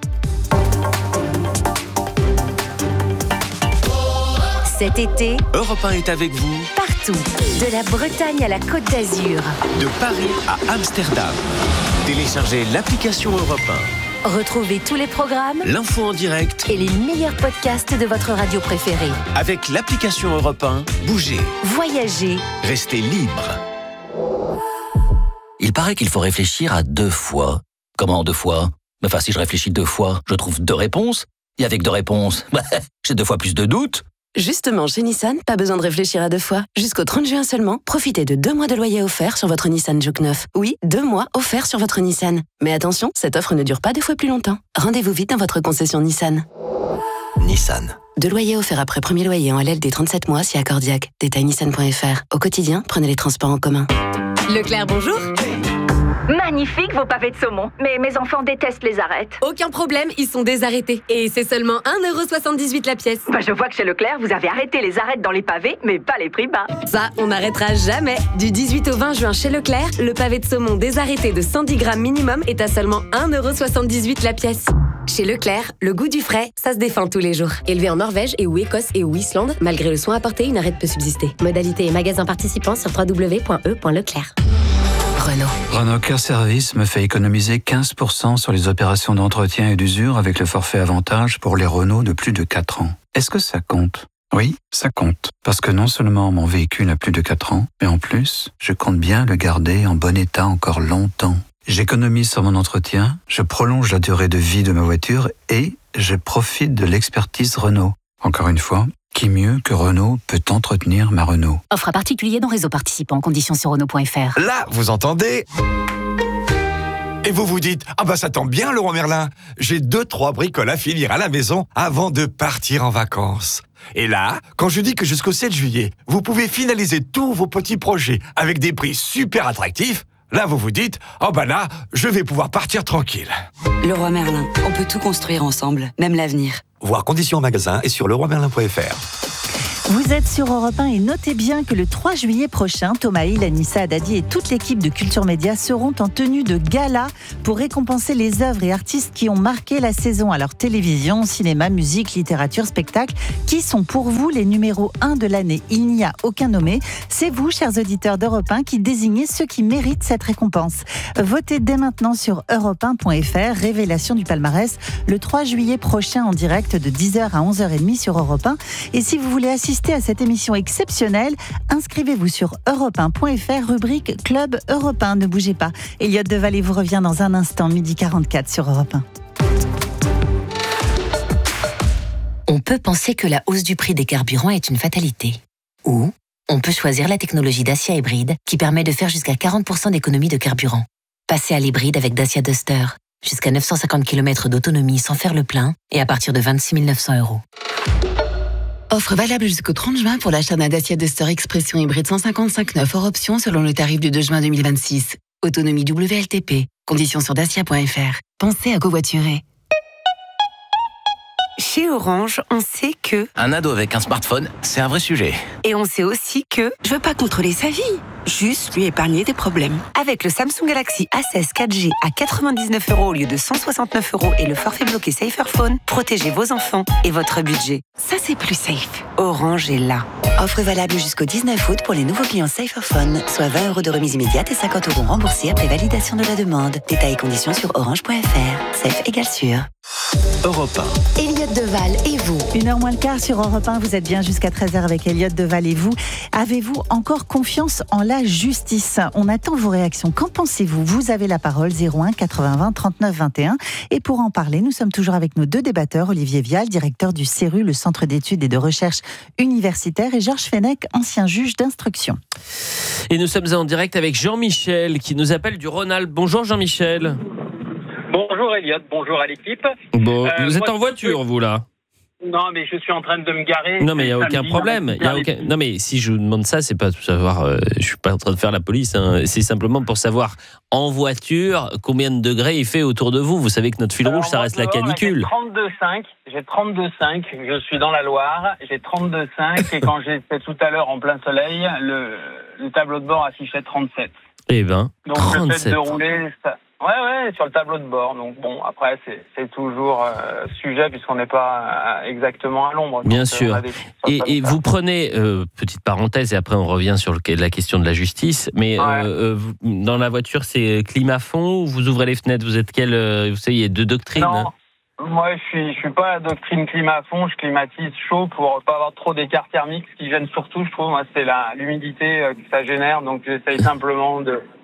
Cet été, Europe 1 est avec vous partout, de la Bretagne à la Côte d'Azur, de Paris à Amsterdam. Téléchargez l'application Europe 1. Retrouvez tous les programmes, l'info en direct et les meilleurs podcasts de votre radio préférée. Avec l'application Europe 1, bougez, voyagez, restez libre. Il paraît qu'il faut réfléchir à 2 fois. Comment 2 fois? Enfin, si je réfléchis 2 fois, je trouve 2 réponses. Et avec 2 réponses, j'ai 2 fois plus de doutes. Justement, chez Nissan, pas besoin de réfléchir à 2 fois. Jusqu'au 30 juin seulement, profitez de 2 mois de loyer offert sur votre Nissan Juke 9. Oui, 2 mois offerts sur votre Nissan. Mais attention, cette offre ne dure pas 2 fois plus longtemps. Rendez-vous vite dans votre concession Nissan. Nissan. 2 loyers offerts après premier loyer en LLD 37 mois si accordiaque. Détail nissan.fr. Au quotidien, prenez les transports en commun. Leclerc, bonjour. Magnifique vos pavés de saumon, mais mes enfants détestent les arêtes. Aucun problème, ils sont désarrêtés. Et c'est seulement 1,78€ la pièce. Je vois que chez Leclerc, vous avez arrêté les arêtes dans les pavés, mais pas les prix bas. Ça, on n'arrêtera jamais. Du 18 au 20 juin chez Leclerc, le pavé de saumon désarrêté de 110 grammes minimum est à seulement 1,78€ la pièce. Chez Leclerc, le goût du frais, ça se défend tous les jours. Élevé en Norvège et ou Écosse et ou Islande, malgré le soin apporté, une arête peut subsister. Modalité et magasins participants sur www.e.leclerc. Renault Car Service me fait économiser 15% sur les opérations d'entretien et d'usure avec le forfait avantage pour les Renault de plus de 4 ans. Est-ce que ça compte? Oui, ça compte. Parce que non seulement mon véhicule a plus de 4 ans, mais en plus, je compte bien le garder en bon état encore longtemps. J'économise sur mon entretien, je prolonge la durée de vie de ma voiture et je profite de l'expertise Renault. Encore une fois, qui mieux que Renault peut entretenir ma Renault? Offre à particulier dans réseau participant. Conditions sur Renault.fr. Là, vous entendez Et vous vous dites, ah bah ça tombe bien Leroy Merlin, j'ai 2-3 bricoles à finir à la maison avant de partir en vacances. Et là, quand je dis que jusqu'au 7 juillet, vous pouvez finaliser tous vos petits projets avec des prix super attractifs, là vous vous dites, oh bah là, je vais pouvoir partir tranquille. Leroy Merlin, on peut tout construire ensemble, même l'avenir. Voir conditions en magasin et sur leroymerlin.fr. Vous êtes sur Europe 1 et notez bien que le 3 juillet prochain, Thomas Hill, Anissa Haddadi et toute l'équipe de Culture Média seront en tenue de gala pour récompenser les œuvres et artistes qui ont marqué la saison. Alors télévision, cinéma, musique, littérature, spectacle. Qui sont pour vous les numéros 1 de l'année ? Il n'y a aucun nommé. C'est vous, chers auditeurs d'Europe 1, qui désignez ceux qui méritent cette récompense. Votez dès maintenant sur europe1.fr. Révélation du palmarès le 3 juillet prochain en direct de 10h à 11h30 sur Europe 1. Et si vous voulez assister à cette émission exceptionnelle, inscrivez-vous sur europe1.fr, rubrique Club Europe 1. Ne bougez pas. Elliott Devalet vous revient dans un instant, 12h44 sur Europe 1. On peut penser que la hausse du prix des carburants est une fatalité. Ou on peut choisir la technologie Dacia Hybride qui permet de faire jusqu'à 40% d'économie de carburant. Passez à l'hybride avec Dacia Duster. Jusqu'à 950 km d'autonomie sans faire le plein et à partir de 26 900 €. Offre valable jusqu'au 30 juin pour l'achat d'un Dacia Duster Expression hybride 155 hors option selon le tarif du 2 juin 2026. Autonomie WLTP. Conditions sur dacia.fr. Pensez à covoiturer. Chez Orange, on sait que... Un ado avec un smartphone, c'est un vrai sujet. Et on sait aussi que... Je veux pas contrôler sa vie, juste lui épargner des problèmes. Avec le Samsung Galaxy A16 4G à 99 € au lieu de 169 € et le forfait bloqué Saferphone, protégez vos enfants et votre budget. Ça, c'est plus safe. Orange est là. Offre valable jusqu'au 19 août pour les nouveaux clients Saferphone, soit 20 € de remise immédiate et 50 € remboursés après validation de la demande. Détails et conditions sur orange.fr. Safe égale sûr. Europe 1. Elliott Deval et vous. 1h moins le quart sur Europe 1, vous êtes bien jusqu'à 13h avec Elliott Deval et vous. Avez-vous encore confiance en la justice ? On attend vos réactions. Qu'en pensez-vous ? Vous avez la parole, 01 80 20 39 21. Et pour en parler, nous sommes toujours avec nos deux débatteurs, Olivier Vial, directeur du CERU, le Centre d'études et de recherche universitaire, et Georges Fenech, ancien juge d'instruction. Et nous sommes en direct avec Jean-Michel qui nous appelle du Rhône-Alpes. Bonjour Jean-Michel. Bonjour Elliott, bonjour à l'équipe. Bon, vous êtes en voiture, vous là ? Non, mais je suis en train de me garer. Non, mais il n'y a aucun problème. Non, mais si je vous demande ça, c'est pas pour savoir. Je suis pas en train de faire la police. Hein. C'est simplement pour savoir en voiture combien de degrés il fait autour de vous. Vous savez que notre fil rouge, ça reste la canicule. J'ai 32,5. Je suis dans la Loire. J'ai 32,5 et quand j'étais tout à l'heure en plein soleil, le tableau de bord affichait 37. Eh ben, donc 37. Le fait de rouler, ça... Ouais, sur le tableau de bord. Donc bon, après c'est toujours sujet puisqu'on n'est pas exactement à l'ombre. Bien sûr. Et vous prenez petite parenthèse et après on revient sur la question de la justice. Mais dans la voiture, c'est clim à fond ou vous ouvrez les fenêtres ? Vous êtes vous savez, il y a deux doctrines. Non. Moi, je suis pas à doctrine climat à fond. Je climatise chaud pour pas avoir trop d'écart thermique. Ce qui gêne surtout, je trouve, moi, c'est l'humidité que ça génère. Donc j'essaye simplement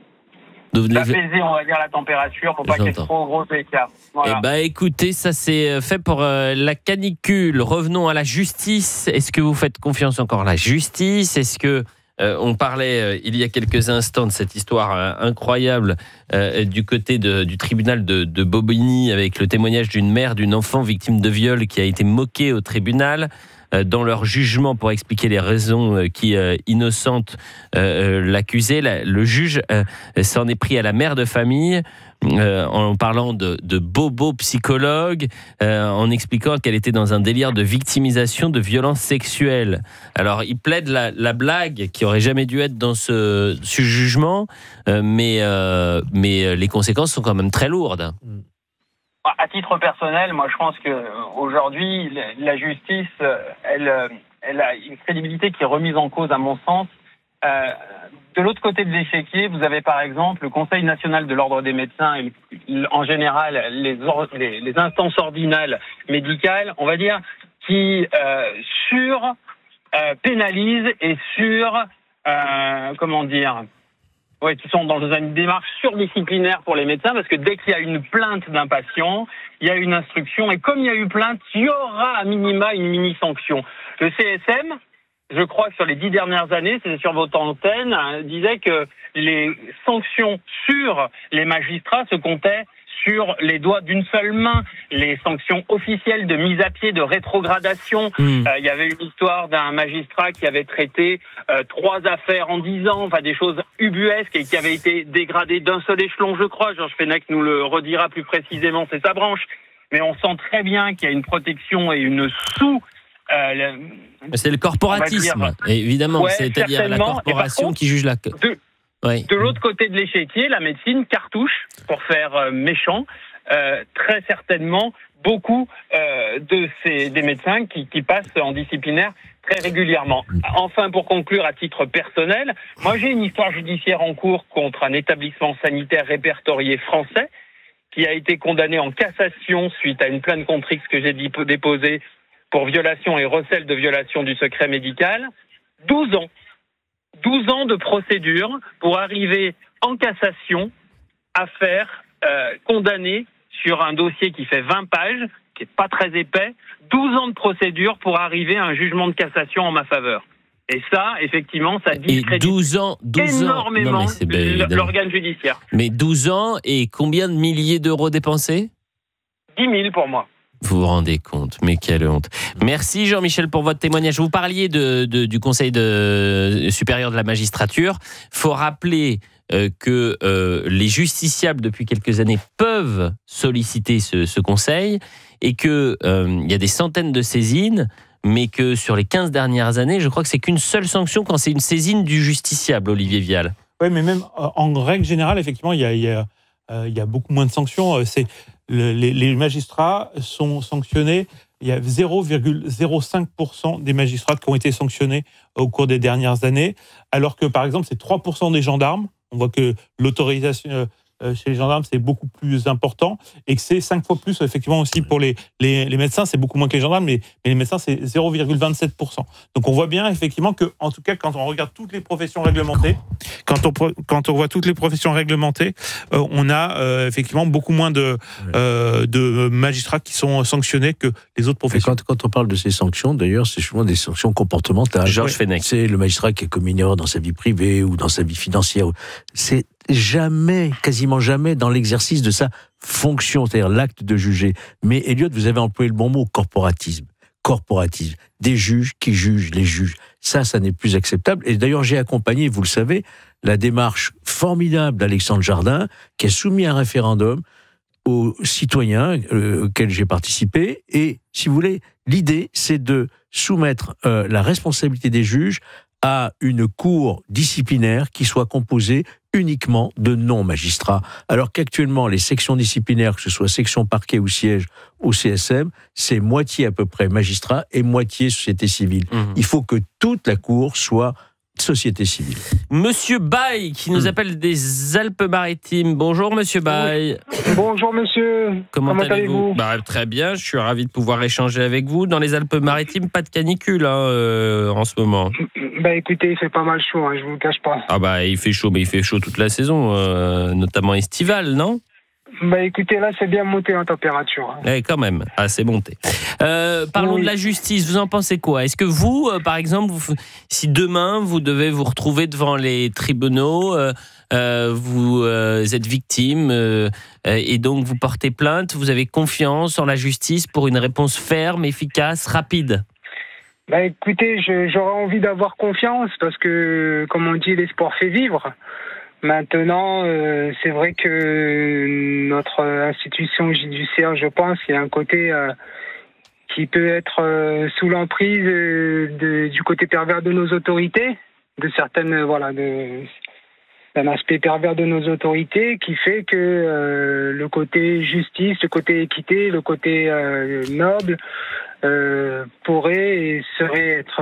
d'apaiser, on va dire, la température pour pas qu'il y ait trop gros écart. Voilà. Eh ben, écoutez, ça c'est fait pour la canicule. Revenons à la justice. Est-ce que vous faites confiance encore à la justice ? Est-ce que on parlait il y a quelques instants de cette histoire incroyable du côté du tribunal de Bobigny avec le témoignage d'une mère d'une enfant victime de viol qui a été moquée au tribunal. Dans leur jugement pour expliquer les raisons qui innocentent l'accusé, le juge s'en est pris à la mère de famille en parlant de bobo psychologue, en expliquant qu'elle était dans un délire de victimisation de violences sexuelles. Alors il plaide la blague qui aurait jamais dû être dans ce jugement, mais les conséquences sont quand même très lourdes. À titre personnel, moi je pense qu'aujourd'hui, la justice, elle a une crédibilité qui est remise en cause à mon sens. De l'autre côté de l'échiquier, vous avez par exemple le Conseil national de l'ordre des médecins et en général les instances ordinales médicales, on va dire, qui pénalisent et qui sont dans une démarche surdisciplinaire pour les médecins, parce que dès qu'il y a une plainte d'un patient, il y a une instruction, et comme il y a eu plainte, il y aura à minima une mini-sanction. Le CSM, je crois que sur les 10 dernières années, c'est sur votre antenne, disait que les sanctions sur les magistrats se comptaient sur les doigts d'une seule main. Les sanctions officielles de mise à pied, de rétrogradation. Il y avait une histoire d'un magistrat qui avait traité 3 affaires en 10 ans, enfin des choses ubuesques, et qui avait été dégradé d'un seul échelon, je crois. Georges Fenech nous le redira plus précisément, c'est sa branche. Mais on sent très bien qu'il y a une protection et une c'est le corporatisme, évidemment, ouais, c'est-à-dire la corporation qui juge la... De l'autre côté de l'échiquier, la médecine cartouche, pour faire méchant, très certainement beaucoup des médecins qui passent en disciplinaire très régulièrement. Enfin, pour conclure à titre personnel, moi j'ai une histoire judiciaire en cours contre un établissement sanitaire répertorié français qui a été condamné en cassation suite à une plainte contre X que j'ai déposée pour violation et recel de violation du secret médical. 12 ans. 12 ans de procédure pour arriver en cassation à faire condamner sur un dossier qui fait 20 pages, qui n'est pas très épais, 12 ans de procédure pour arriver à un jugement de cassation en ma faveur. Et ça, effectivement, ça discrédite énormément l'organe judiciaire. Mais 12 ans et combien de milliers d'euros dépensés ? 10 000 pour moi. Vous vous rendez compte, mais quelle honte. Merci Jean-Michel pour votre témoignage. Vous parliez du Conseil supérieur de la magistrature. Il faut rappeler que les justiciables, depuis quelques années, peuvent solliciter ce conseil et qu'il y a des centaines de saisines, mais que sur les 15 dernières années, je crois que c'est qu'une seule sanction quand c'est une saisine du justiciable, Olivier Vial. Oui, mais même en règle générale, effectivement, il y a beaucoup moins de sanctions. Les magistrats sont sanctionnés. Il y a 0,05% des magistrats qui ont été sanctionnés au cours des dernières années, alors que, par exemple, c'est 3% des gendarmes. On voit que l'autorisation chez les gendarmes, c'est beaucoup plus important, et que c'est 5 fois plus, effectivement, aussi pour les médecins. C'est beaucoup moins que les gendarmes, mais les médecins, c'est 0,27%. Donc on voit bien, effectivement, que, en tout cas, quand on regarde toutes les professions réglementées, quand on voit toutes les professions réglementées, on a effectivement beaucoup moins de magistrats qui sont sanctionnés que les autres professions. Et quand on parle de ces sanctions, d'ailleurs, c'est souvent des sanctions comportementales. Georges Fenech. C'est le magistrat qui a commis une erreur dans sa vie privée ou dans sa vie financière. C'est jamais, quasiment jamais, dans l'exercice de sa fonction, c'est-à-dire l'acte de juger. Mais Elliot, vous avez employé le bon mot, corporatisme. Corporatisme. Des juges qui jugent les juges. Ça n'est plus acceptable. Et d'ailleurs, j'ai accompagné, vous le savez, la démarche formidable d'Alexandre Jardin, qui a soumis un référendum aux citoyens auxquels j'ai participé. Et, si vous voulez, l'idée, c'est de soumettre la responsabilité des juges à une cour disciplinaire qui soit composée uniquement de non-magistrats. Alors qu'actuellement, les sections disciplinaires, que ce soit section parquet ou siège au CSM, c'est moitié à peu près magistrats et moitié société civile. Il faut que toute la cour soit société civile. Monsieur Baye, qui nous appelle des Alpes-Maritimes. Bonjour, monsieur Baye. Bonjour, monsieur. Comment allez-vous ? Très bien, je suis ravi de pouvoir échanger avec vous. Dans les Alpes-Maritimes, pas de canicule en ce moment. Écoutez, il fait pas mal chaud, je vous le cache pas. Il fait chaud, mais il fait chaud toute la saison, notamment estivale, non ? Écoutez, là, c'est bien monté en température. Quand même, c'est monté. Parlons de la justice, vous en pensez quoi ? Est-ce que vous, par exemple, si demain, vous devez vous retrouver devant les tribunaux, vous êtes victime, et donc vous portez plainte, vous avez confiance en la justice pour une réponse ferme, efficace, rapide ? Écoutez, j'aurais envie d'avoir confiance, parce que, comme on dit, l'espoir fait vivre. Maintenant, c'est vrai que notre institution judiciaire, je pense, il y a un côté qui peut être sous l'emprise du côté pervers de nos autorités, de certaines, d'un aspect pervers de nos autorités, qui fait que le côté justice, le côté équité, le côté noble pourrait et serait être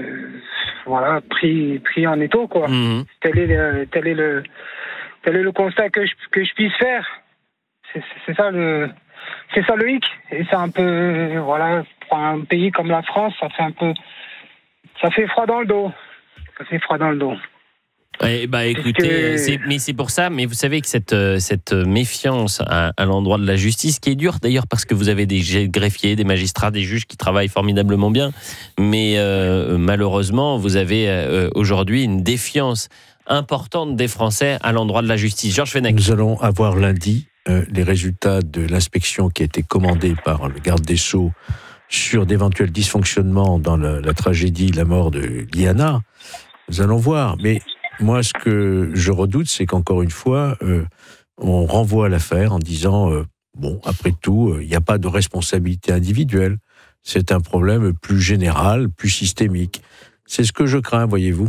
pris en étau, quoi. Tel est le constat que je puisse faire. C'est ça le hic. Et c'est un peu, pour un pays comme la France, ça fait froid dans le dos. Écoutez, mais c'est pour ça. Mais vous savez que cette méfiance à l'endroit de la justice, qui est dure d'ailleurs, parce que vous avez des greffiers, des magistrats, des juges qui travaillent formidablement bien, mais malheureusement, vous avez aujourd'hui une défiance importante des Français à l'endroit de la justice. Georges Fenech. Nous allons avoir lundi les résultats de l'inspection qui a été commandée par le garde des Sceaux sur d'éventuels dysfonctionnements dans la tragédie, la mort de Liana. Nous allons voir. Mais moi, ce que je redoute, c'est qu'encore une fois, on renvoie l'affaire en disant après tout, il n'y a pas de responsabilité individuelle. C'est un problème plus général, plus systémique. C'est ce que je crains, voyez-vous.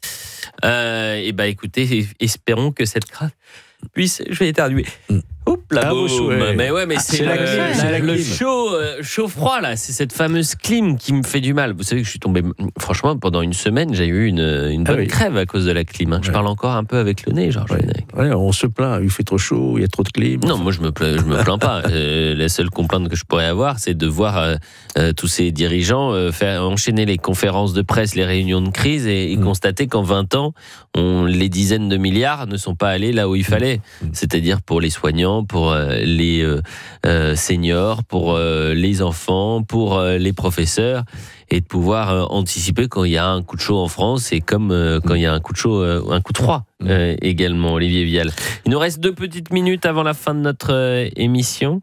Écoutez, espérons que cette crainte puisse... Je vais éternuer. Oups, là, mais c'est le chaud-froid, là. C'est cette fameuse clim qui me fait du mal. Vous savez que je suis tombé... Franchement, pendant une semaine, j'ai eu une bonne crève à cause de la clim. Hein. Je parle encore un peu avec le nez, Georges Fenech. On se plaint, il fait trop chaud, il y a trop de clim. Non, moi, je me plains pas. La seule complainte que je pourrais avoir, c'est de voir tous ces dirigeants enchaîner les conférences de presse, les réunions de crise et constater qu'en 20 ans, les dizaines de milliards ne sont pas allés là où il fallait. C'est-à-dire pour les soignants, pour les seniors, pour les enfants, pour les professeurs, et de pouvoir anticiper quand il y a un coup de chaud en France et comme quand il y a un coup de chaud, un coup de froid également. Olivier Vial. Il nous reste 2 petites minutes avant la fin de notre émission.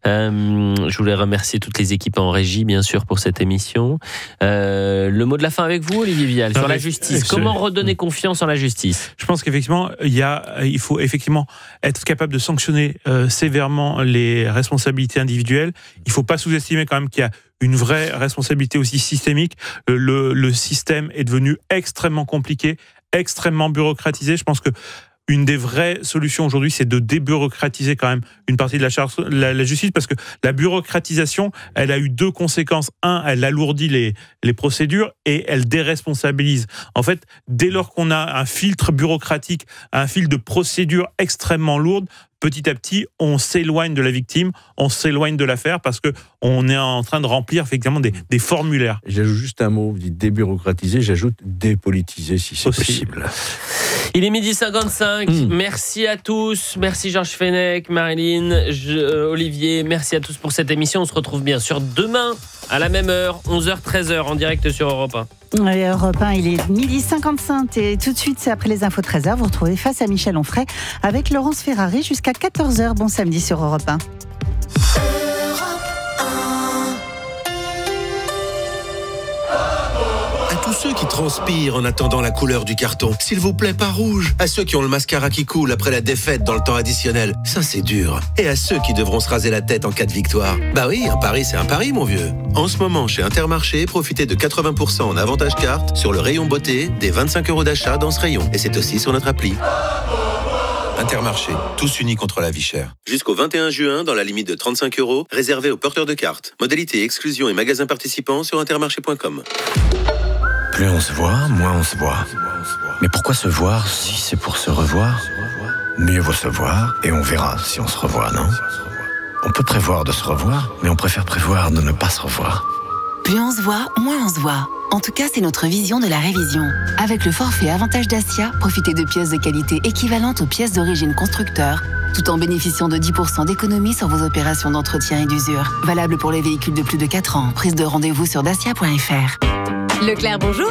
Je voulais remercier toutes les équipes en régie, bien sûr, pour cette émission. Le mot de la fin avec vous, Olivier Vial, sur la justice. Comment redonner confiance en la justice ? Je pense qu'effectivement, il faut effectivement être capable de sanctionner sévèrement les responsabilités individuelles. Il ne faut pas sous-estimer quand même qu'il y a une vraie responsabilité aussi systémique. Le système est devenu extrêmement compliqué, extrêmement bureaucratisé. Je pense que une des vraies solutions aujourd'hui, c'est de débureaucratiser quand même une partie de la justice, parce que la bureaucratisation, elle a eu 2 conséquences. Elle alourdit les procédures et elle déresponsabilise. En fait, dès lors qu'on a un filtre bureaucratique, un filtre de procédures extrêmement lourdes, petit à petit, on s'éloigne de la victime, on s'éloigne de l'affaire, parce que on est en train de remplir effectivement des formulaires. J'ajoute juste un mot, vous dites débureaukratiser, j'ajoute dépolitiser si c'est possible. Il est 12h55. Merci à tous. Merci Georges Fenech, Marilyn, Olivier. Merci à tous pour cette émission. On se retrouve bien sûr demain à la même heure, 11h, 13h, en direct sur Europe 1. Europe 1, il est 12h55 et tout de suite, c'est après les infos 13h. Vous retrouvez Face à Michel Onfray avec Laurence Ferrari jusqu'à 14h. Bon samedi sur Europe 1. À tous ceux qui transpirent en attendant la couleur du carton, s'il vous plaît, pas rouge. À ceux qui ont le mascara qui coule après la défaite dans le temps additionnel, ça c'est dur. Et à ceux qui devront se raser la tête en cas de victoire. Bah oui, un pari c'est un pari, mon vieux. En ce moment, chez Intermarché, profitez de 80% en avantage carte sur le rayon beauté, des 25 € d'achat dans ce rayon. Et c'est aussi sur notre appli. Intermarché, tous unis contre la vie chère. Jusqu'au 21 juin, dans la limite de 35 €, réservé aux porteurs de cartes. Modalité, exclusion et magasins participants sur intermarché.com. Plus on se voit, moins on se voit. Mais pourquoi se voir si c'est pour se revoir ? Mieux vaut se voir et on verra si on se revoit, non ? On peut prévoir de se revoir, mais on préfère prévoir de ne pas se revoir. Plus on se voit, moins on se voit. En tout cas, c'est notre vision de la révision. Avec le forfait Avantage Dacia, profitez de pièces de qualité équivalentes aux pièces d'origine constructeur, tout en bénéficiant de 10% d'économie sur vos opérations d'entretien et d'usure. Valable pour les véhicules de plus de 4 ans. Prise de rendez-vous sur dacia.fr. Leclerc, bonjour.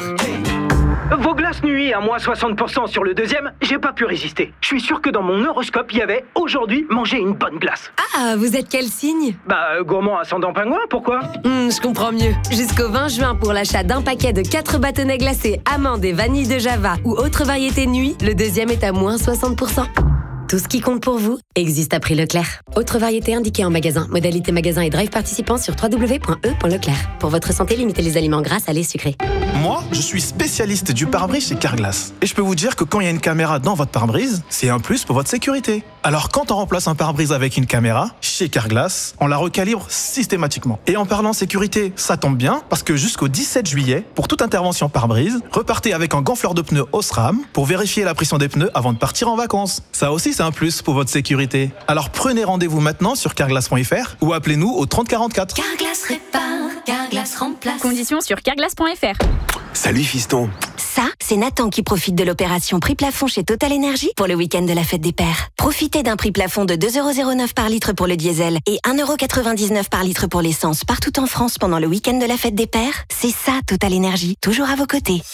Vos glaces nuit à moins 60% sur le deuxième, j'ai pas pu résister. Je suis sûr que dans mon horoscope, il y avait aujourd'hui manger une bonne glace. Ah, vous êtes quel signe ? Gourmand ascendant pingouin, pourquoi ? Je comprends mieux. Jusqu'au 20 juin, pour l'achat d'un paquet de 4 bâtonnets glacés, amandes et vanille de Java ou autre variété nuit, le deuxième est à moins 60%. Tout ce qui compte pour vous existe à prix Leclerc. Autre variété indiquée en magasin. Modalité magasin et drive participant sur www.e.leclerc. Pour votre santé, limitez les aliments gras, salés, sucrés. Moi, je suis spécialiste du pare-brise chez Carglass. Et je peux vous dire que quand il y a une caméra dans votre pare-brise, c'est un plus pour votre sécurité. Alors quand on remplace un pare-brise avec une caméra, chez Carglass, on la recalibre systématiquement. Et en parlant sécurité, ça tombe bien, parce que jusqu'au 17 juillet, pour toute intervention pare-brise, repartez avec un gonfleur de pneus Osram pour vérifier la pression des pneus avant de partir en vacances. Ça aussi, c'est un plus pour votre sécurité. Alors prenez rendez-vous maintenant sur carglass.fr ou appelez-nous au 30 44. Carglass répare, Carglass remplace. Conditions sur carglass.fr. Salut fiston. Ça, c'est Nathan qui profite de l'opération prix plafond chez Total Energy pour le week-end de la fête des pères. Profitez d'un prix plafond de 2,09€ par litre pour le diesel et 1,99€ par litre pour l'essence partout en France pendant le week-end de la fête des pères. C'est ça Total Energy, toujours à vos côtés.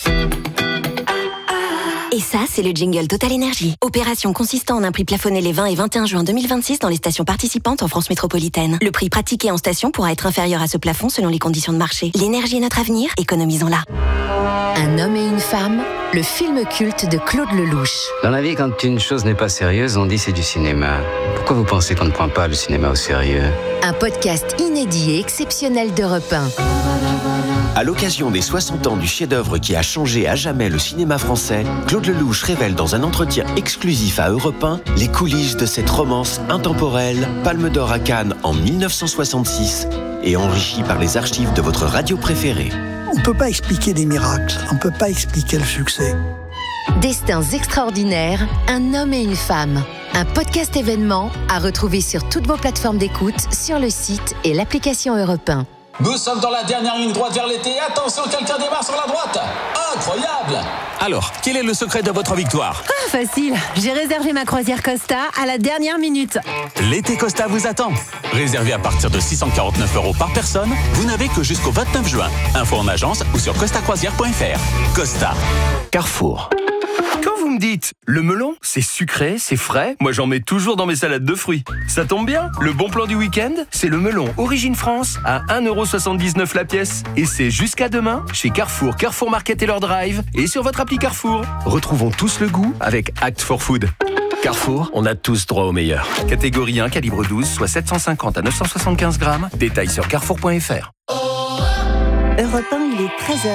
Et ça, c'est le jingle Total Energy. Opération consistant en un prix plafonné les 20 et 21 juin 2026 dans les stations participantes en France métropolitaine. Le prix pratiqué en station pourra être inférieur à ce plafond selon les conditions de marché. L'énergie est notre avenir, économisons-la. Un homme et une femme, le film culte de Claude Lelouch. Dans la vie, quand une chose n'est pas sérieuse, on dit c'est du cinéma. Pourquoi vous pensez qu'on ne prend pas le cinéma au sérieux ? Un podcast inédit et exceptionnel d'Europe 1. À l'occasion des 60 ans du chef-d'œuvre qui a changé à jamais le cinéma français, Claude Lelouch révèle dans un entretien exclusif à Europe 1 les coulisses de cette romance intemporelle, Palme d'Or à Cannes en 1966 et enrichie par les archives de votre radio préférée. On ne peut pas expliquer des miracles, on ne peut pas expliquer le succès. Destins extraordinaires, un homme et une femme. Un podcast événement à retrouver sur toutes vos plateformes d'écoute, sur le site et l'application Europe 1. Nous sommes dans la dernière ligne droite vers l'été. Attention, quelqu'un démarre sur la droite. Incroyable! Alors, quel est le secret de votre victoire? Facile, j'ai réservé ma croisière Costa à la dernière minute. L'été Costa vous attend. Réservé à partir de 649€ par personne, vous n'avez que jusqu'au 29 juin. Info en agence ou sur costacroisière.fr. Costa. Carrefour. Quand vous me dites, le melon, c'est sucré, c'est frais, moi j'en mets toujours dans mes salades de fruits. Ça tombe bien, le bon plan du week-end, c'est le melon Origine France à 1,79€ la pièce. Et c'est jusqu'à demain chez Carrefour, Carrefour Market et leur drive et sur votre appli Carrefour. Retrouvons tous le goût avec Act for Food. Carrefour, on a tous droit au meilleur. Catégorie 1, calibre 12, soit 750 à 975 grammes. Détails sur carrefour.fr. Europe 1, il est 13h.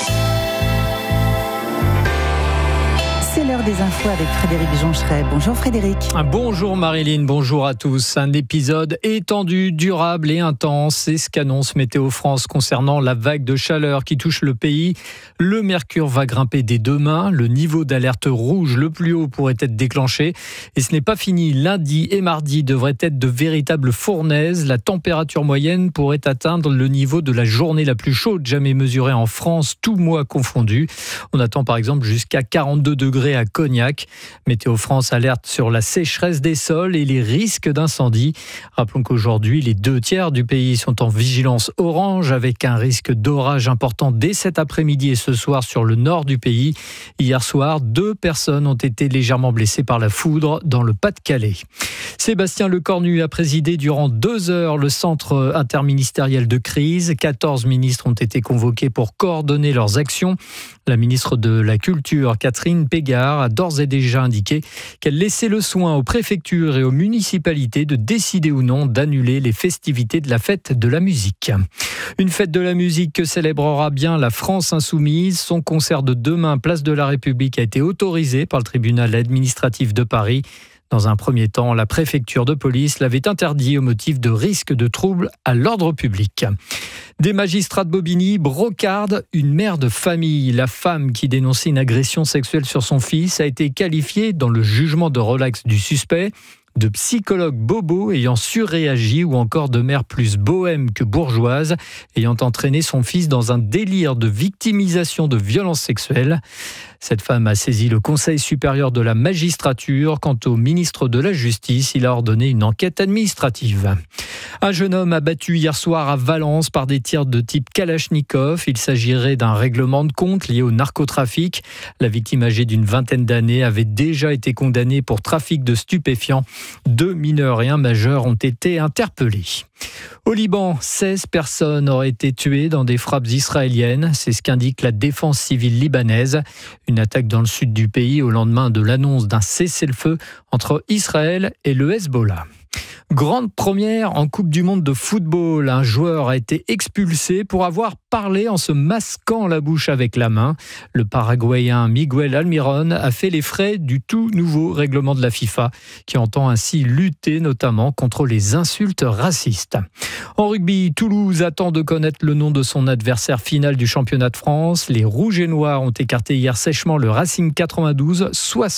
C'est l'heure des infos avec Frédéric Joncheret. Bonjour Frédéric. Bonjour Marilyn, bonjour à tous. Un épisode étendu, durable et intense, c'est ce qu'annonce Météo France concernant la vague de chaleur qui touche le pays. Le mercure va grimper dès demain. Le niveau d'alerte rouge le plus haut pourrait être déclenché. Et ce n'est pas fini. Lundi et mardi devraient être de véritables fournaises. La température moyenne pourrait atteindre le niveau de la journée la plus chaude jamais mesurée en France, tout mois confondu. On attend par exemple jusqu'à 42 degrés à Cognac. Météo France alerte sur la sécheresse des sols et les risques d'incendie. Rappelons qu'aujourd'hui, les 2/3 du pays sont en vigilance orange avec un risque d'orage important dès cet après-midi et ce soir sur le nord du pays. Hier soir, 2 personnes ont été légèrement blessées par la foudre dans le Pas-de-Calais. Sébastien Lecornu a présidé durant 2 heures le centre interministériel de crise. 14 ministres ont été convoqués pour coordonner leurs actions. La ministre de la Culture, Catherine Pégard, a d'ores et déjà indiqué qu'elle laissait le soin aux préfectures et aux municipalités de décider ou non d'annuler les festivités de la fête de la musique. Une fête de la musique que célébrera bien la France Insoumise. Son concert de demain, place de la République, a été autorisé par le tribunal administratif de Paris. Dans un premier temps, la préfecture de police l'avait interdit au motif de risque de trouble à l'ordre public. Des magistrats de Bobigny brocardent une mère de famille. La femme qui dénonçait une agression sexuelle sur son fils a été qualifiée dans le jugement de relax du suspect de psychologue bobo ayant surréagi ou encore de mère plus bohème que bourgeoise ayant entraîné son fils dans un délire de victimisation de violences sexuelles. Cette femme a saisi le Conseil supérieur de la magistrature. Quant au ministre de la Justice, il a ordonné une enquête administrative. Un jeune homme abattu hier soir à Valence par des tirs de type Kalachnikov. Il s'agirait d'un règlement de compte lié au narcotrafic. La victime âgée d'une vingtaine d'années avait déjà été condamnée pour trafic de stupéfiants. 2 mineurs et un majeur ont été interpellés. Au Liban, 16 personnes auraient été tuées dans des frappes israéliennes. C'est ce qu'indique la défense civile libanaise. Une attaque dans le sud du pays au lendemain de l'annonce d'un cessez-le-feu entre Israël et le Hezbollah. Grande première en Coupe du Monde de football. Un joueur a été expulsé pour avoir parlé en se masquant la bouche avec la main. Le Paraguayen Miguel Almiron a fait les frais du tout nouveau règlement de la FIFA qui entend ainsi lutter notamment contre les insultes racistes. En rugby, Toulouse attend de connaître le nom de son adversaire final du championnat de France. Les Rouges et Noirs ont écarté hier sèchement le Racing 92,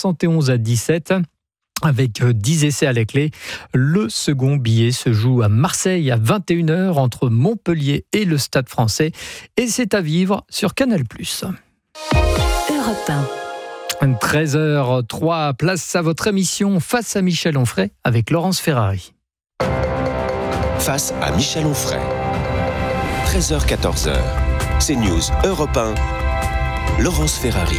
71-17. Avec 10 essais à la clé, le second billet se joue à Marseille à 21h entre Montpellier et le Stade Français. Et c'est à vivre sur Canal+. Europe 1. 13h03, place à votre émission Face à Michel Onfray avec Laurence Ferrari. Face à Michel Onfray. 13h-14h. CNews Europe 1. Laurence Ferrari.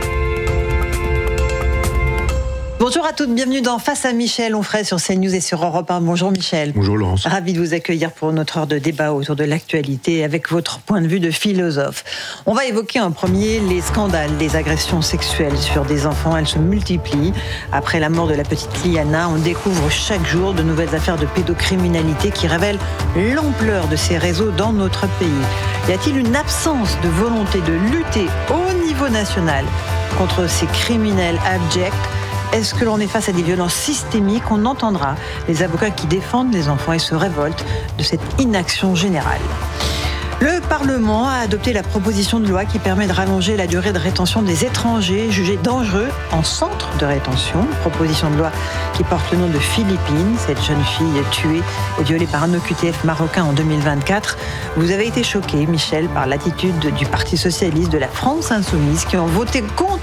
Bonjour à toutes, bienvenue dans Face à Michel Onfray sur CNews et sur Europe 1. Bonjour Michel. Bonjour Laurence. Ravi de vous accueillir pour notre heure de débat autour de l'actualité avec votre point de vue de philosophe. On va évoquer en premier les scandales des agressions sexuelles sur des enfants. Elles se multiplient. Après la mort de la petite Liana, on découvre chaque jour de nouvelles affaires de pédocriminalité qui révèlent l'ampleur de ces réseaux dans notre pays. Y a-t-il une absence de volonté de lutter au niveau national contre ces criminels abjects ? Est-ce que l'on est face à des violences systémiques ? On entendra les avocats qui défendent les enfants et se révoltent de cette inaction générale. Le Parlement a adopté la proposition de loi qui permet de rallonger la durée de rétention des étrangers jugés dangereux en centre de rétention. Proposition de loi qui porte le nom de Philippine, cette jeune fille tuée et violée par un OQTF marocain en 2024. Vous avez été choqué, Michel, par l'attitude du Parti socialiste, de la France insoumise, qui ont voté contre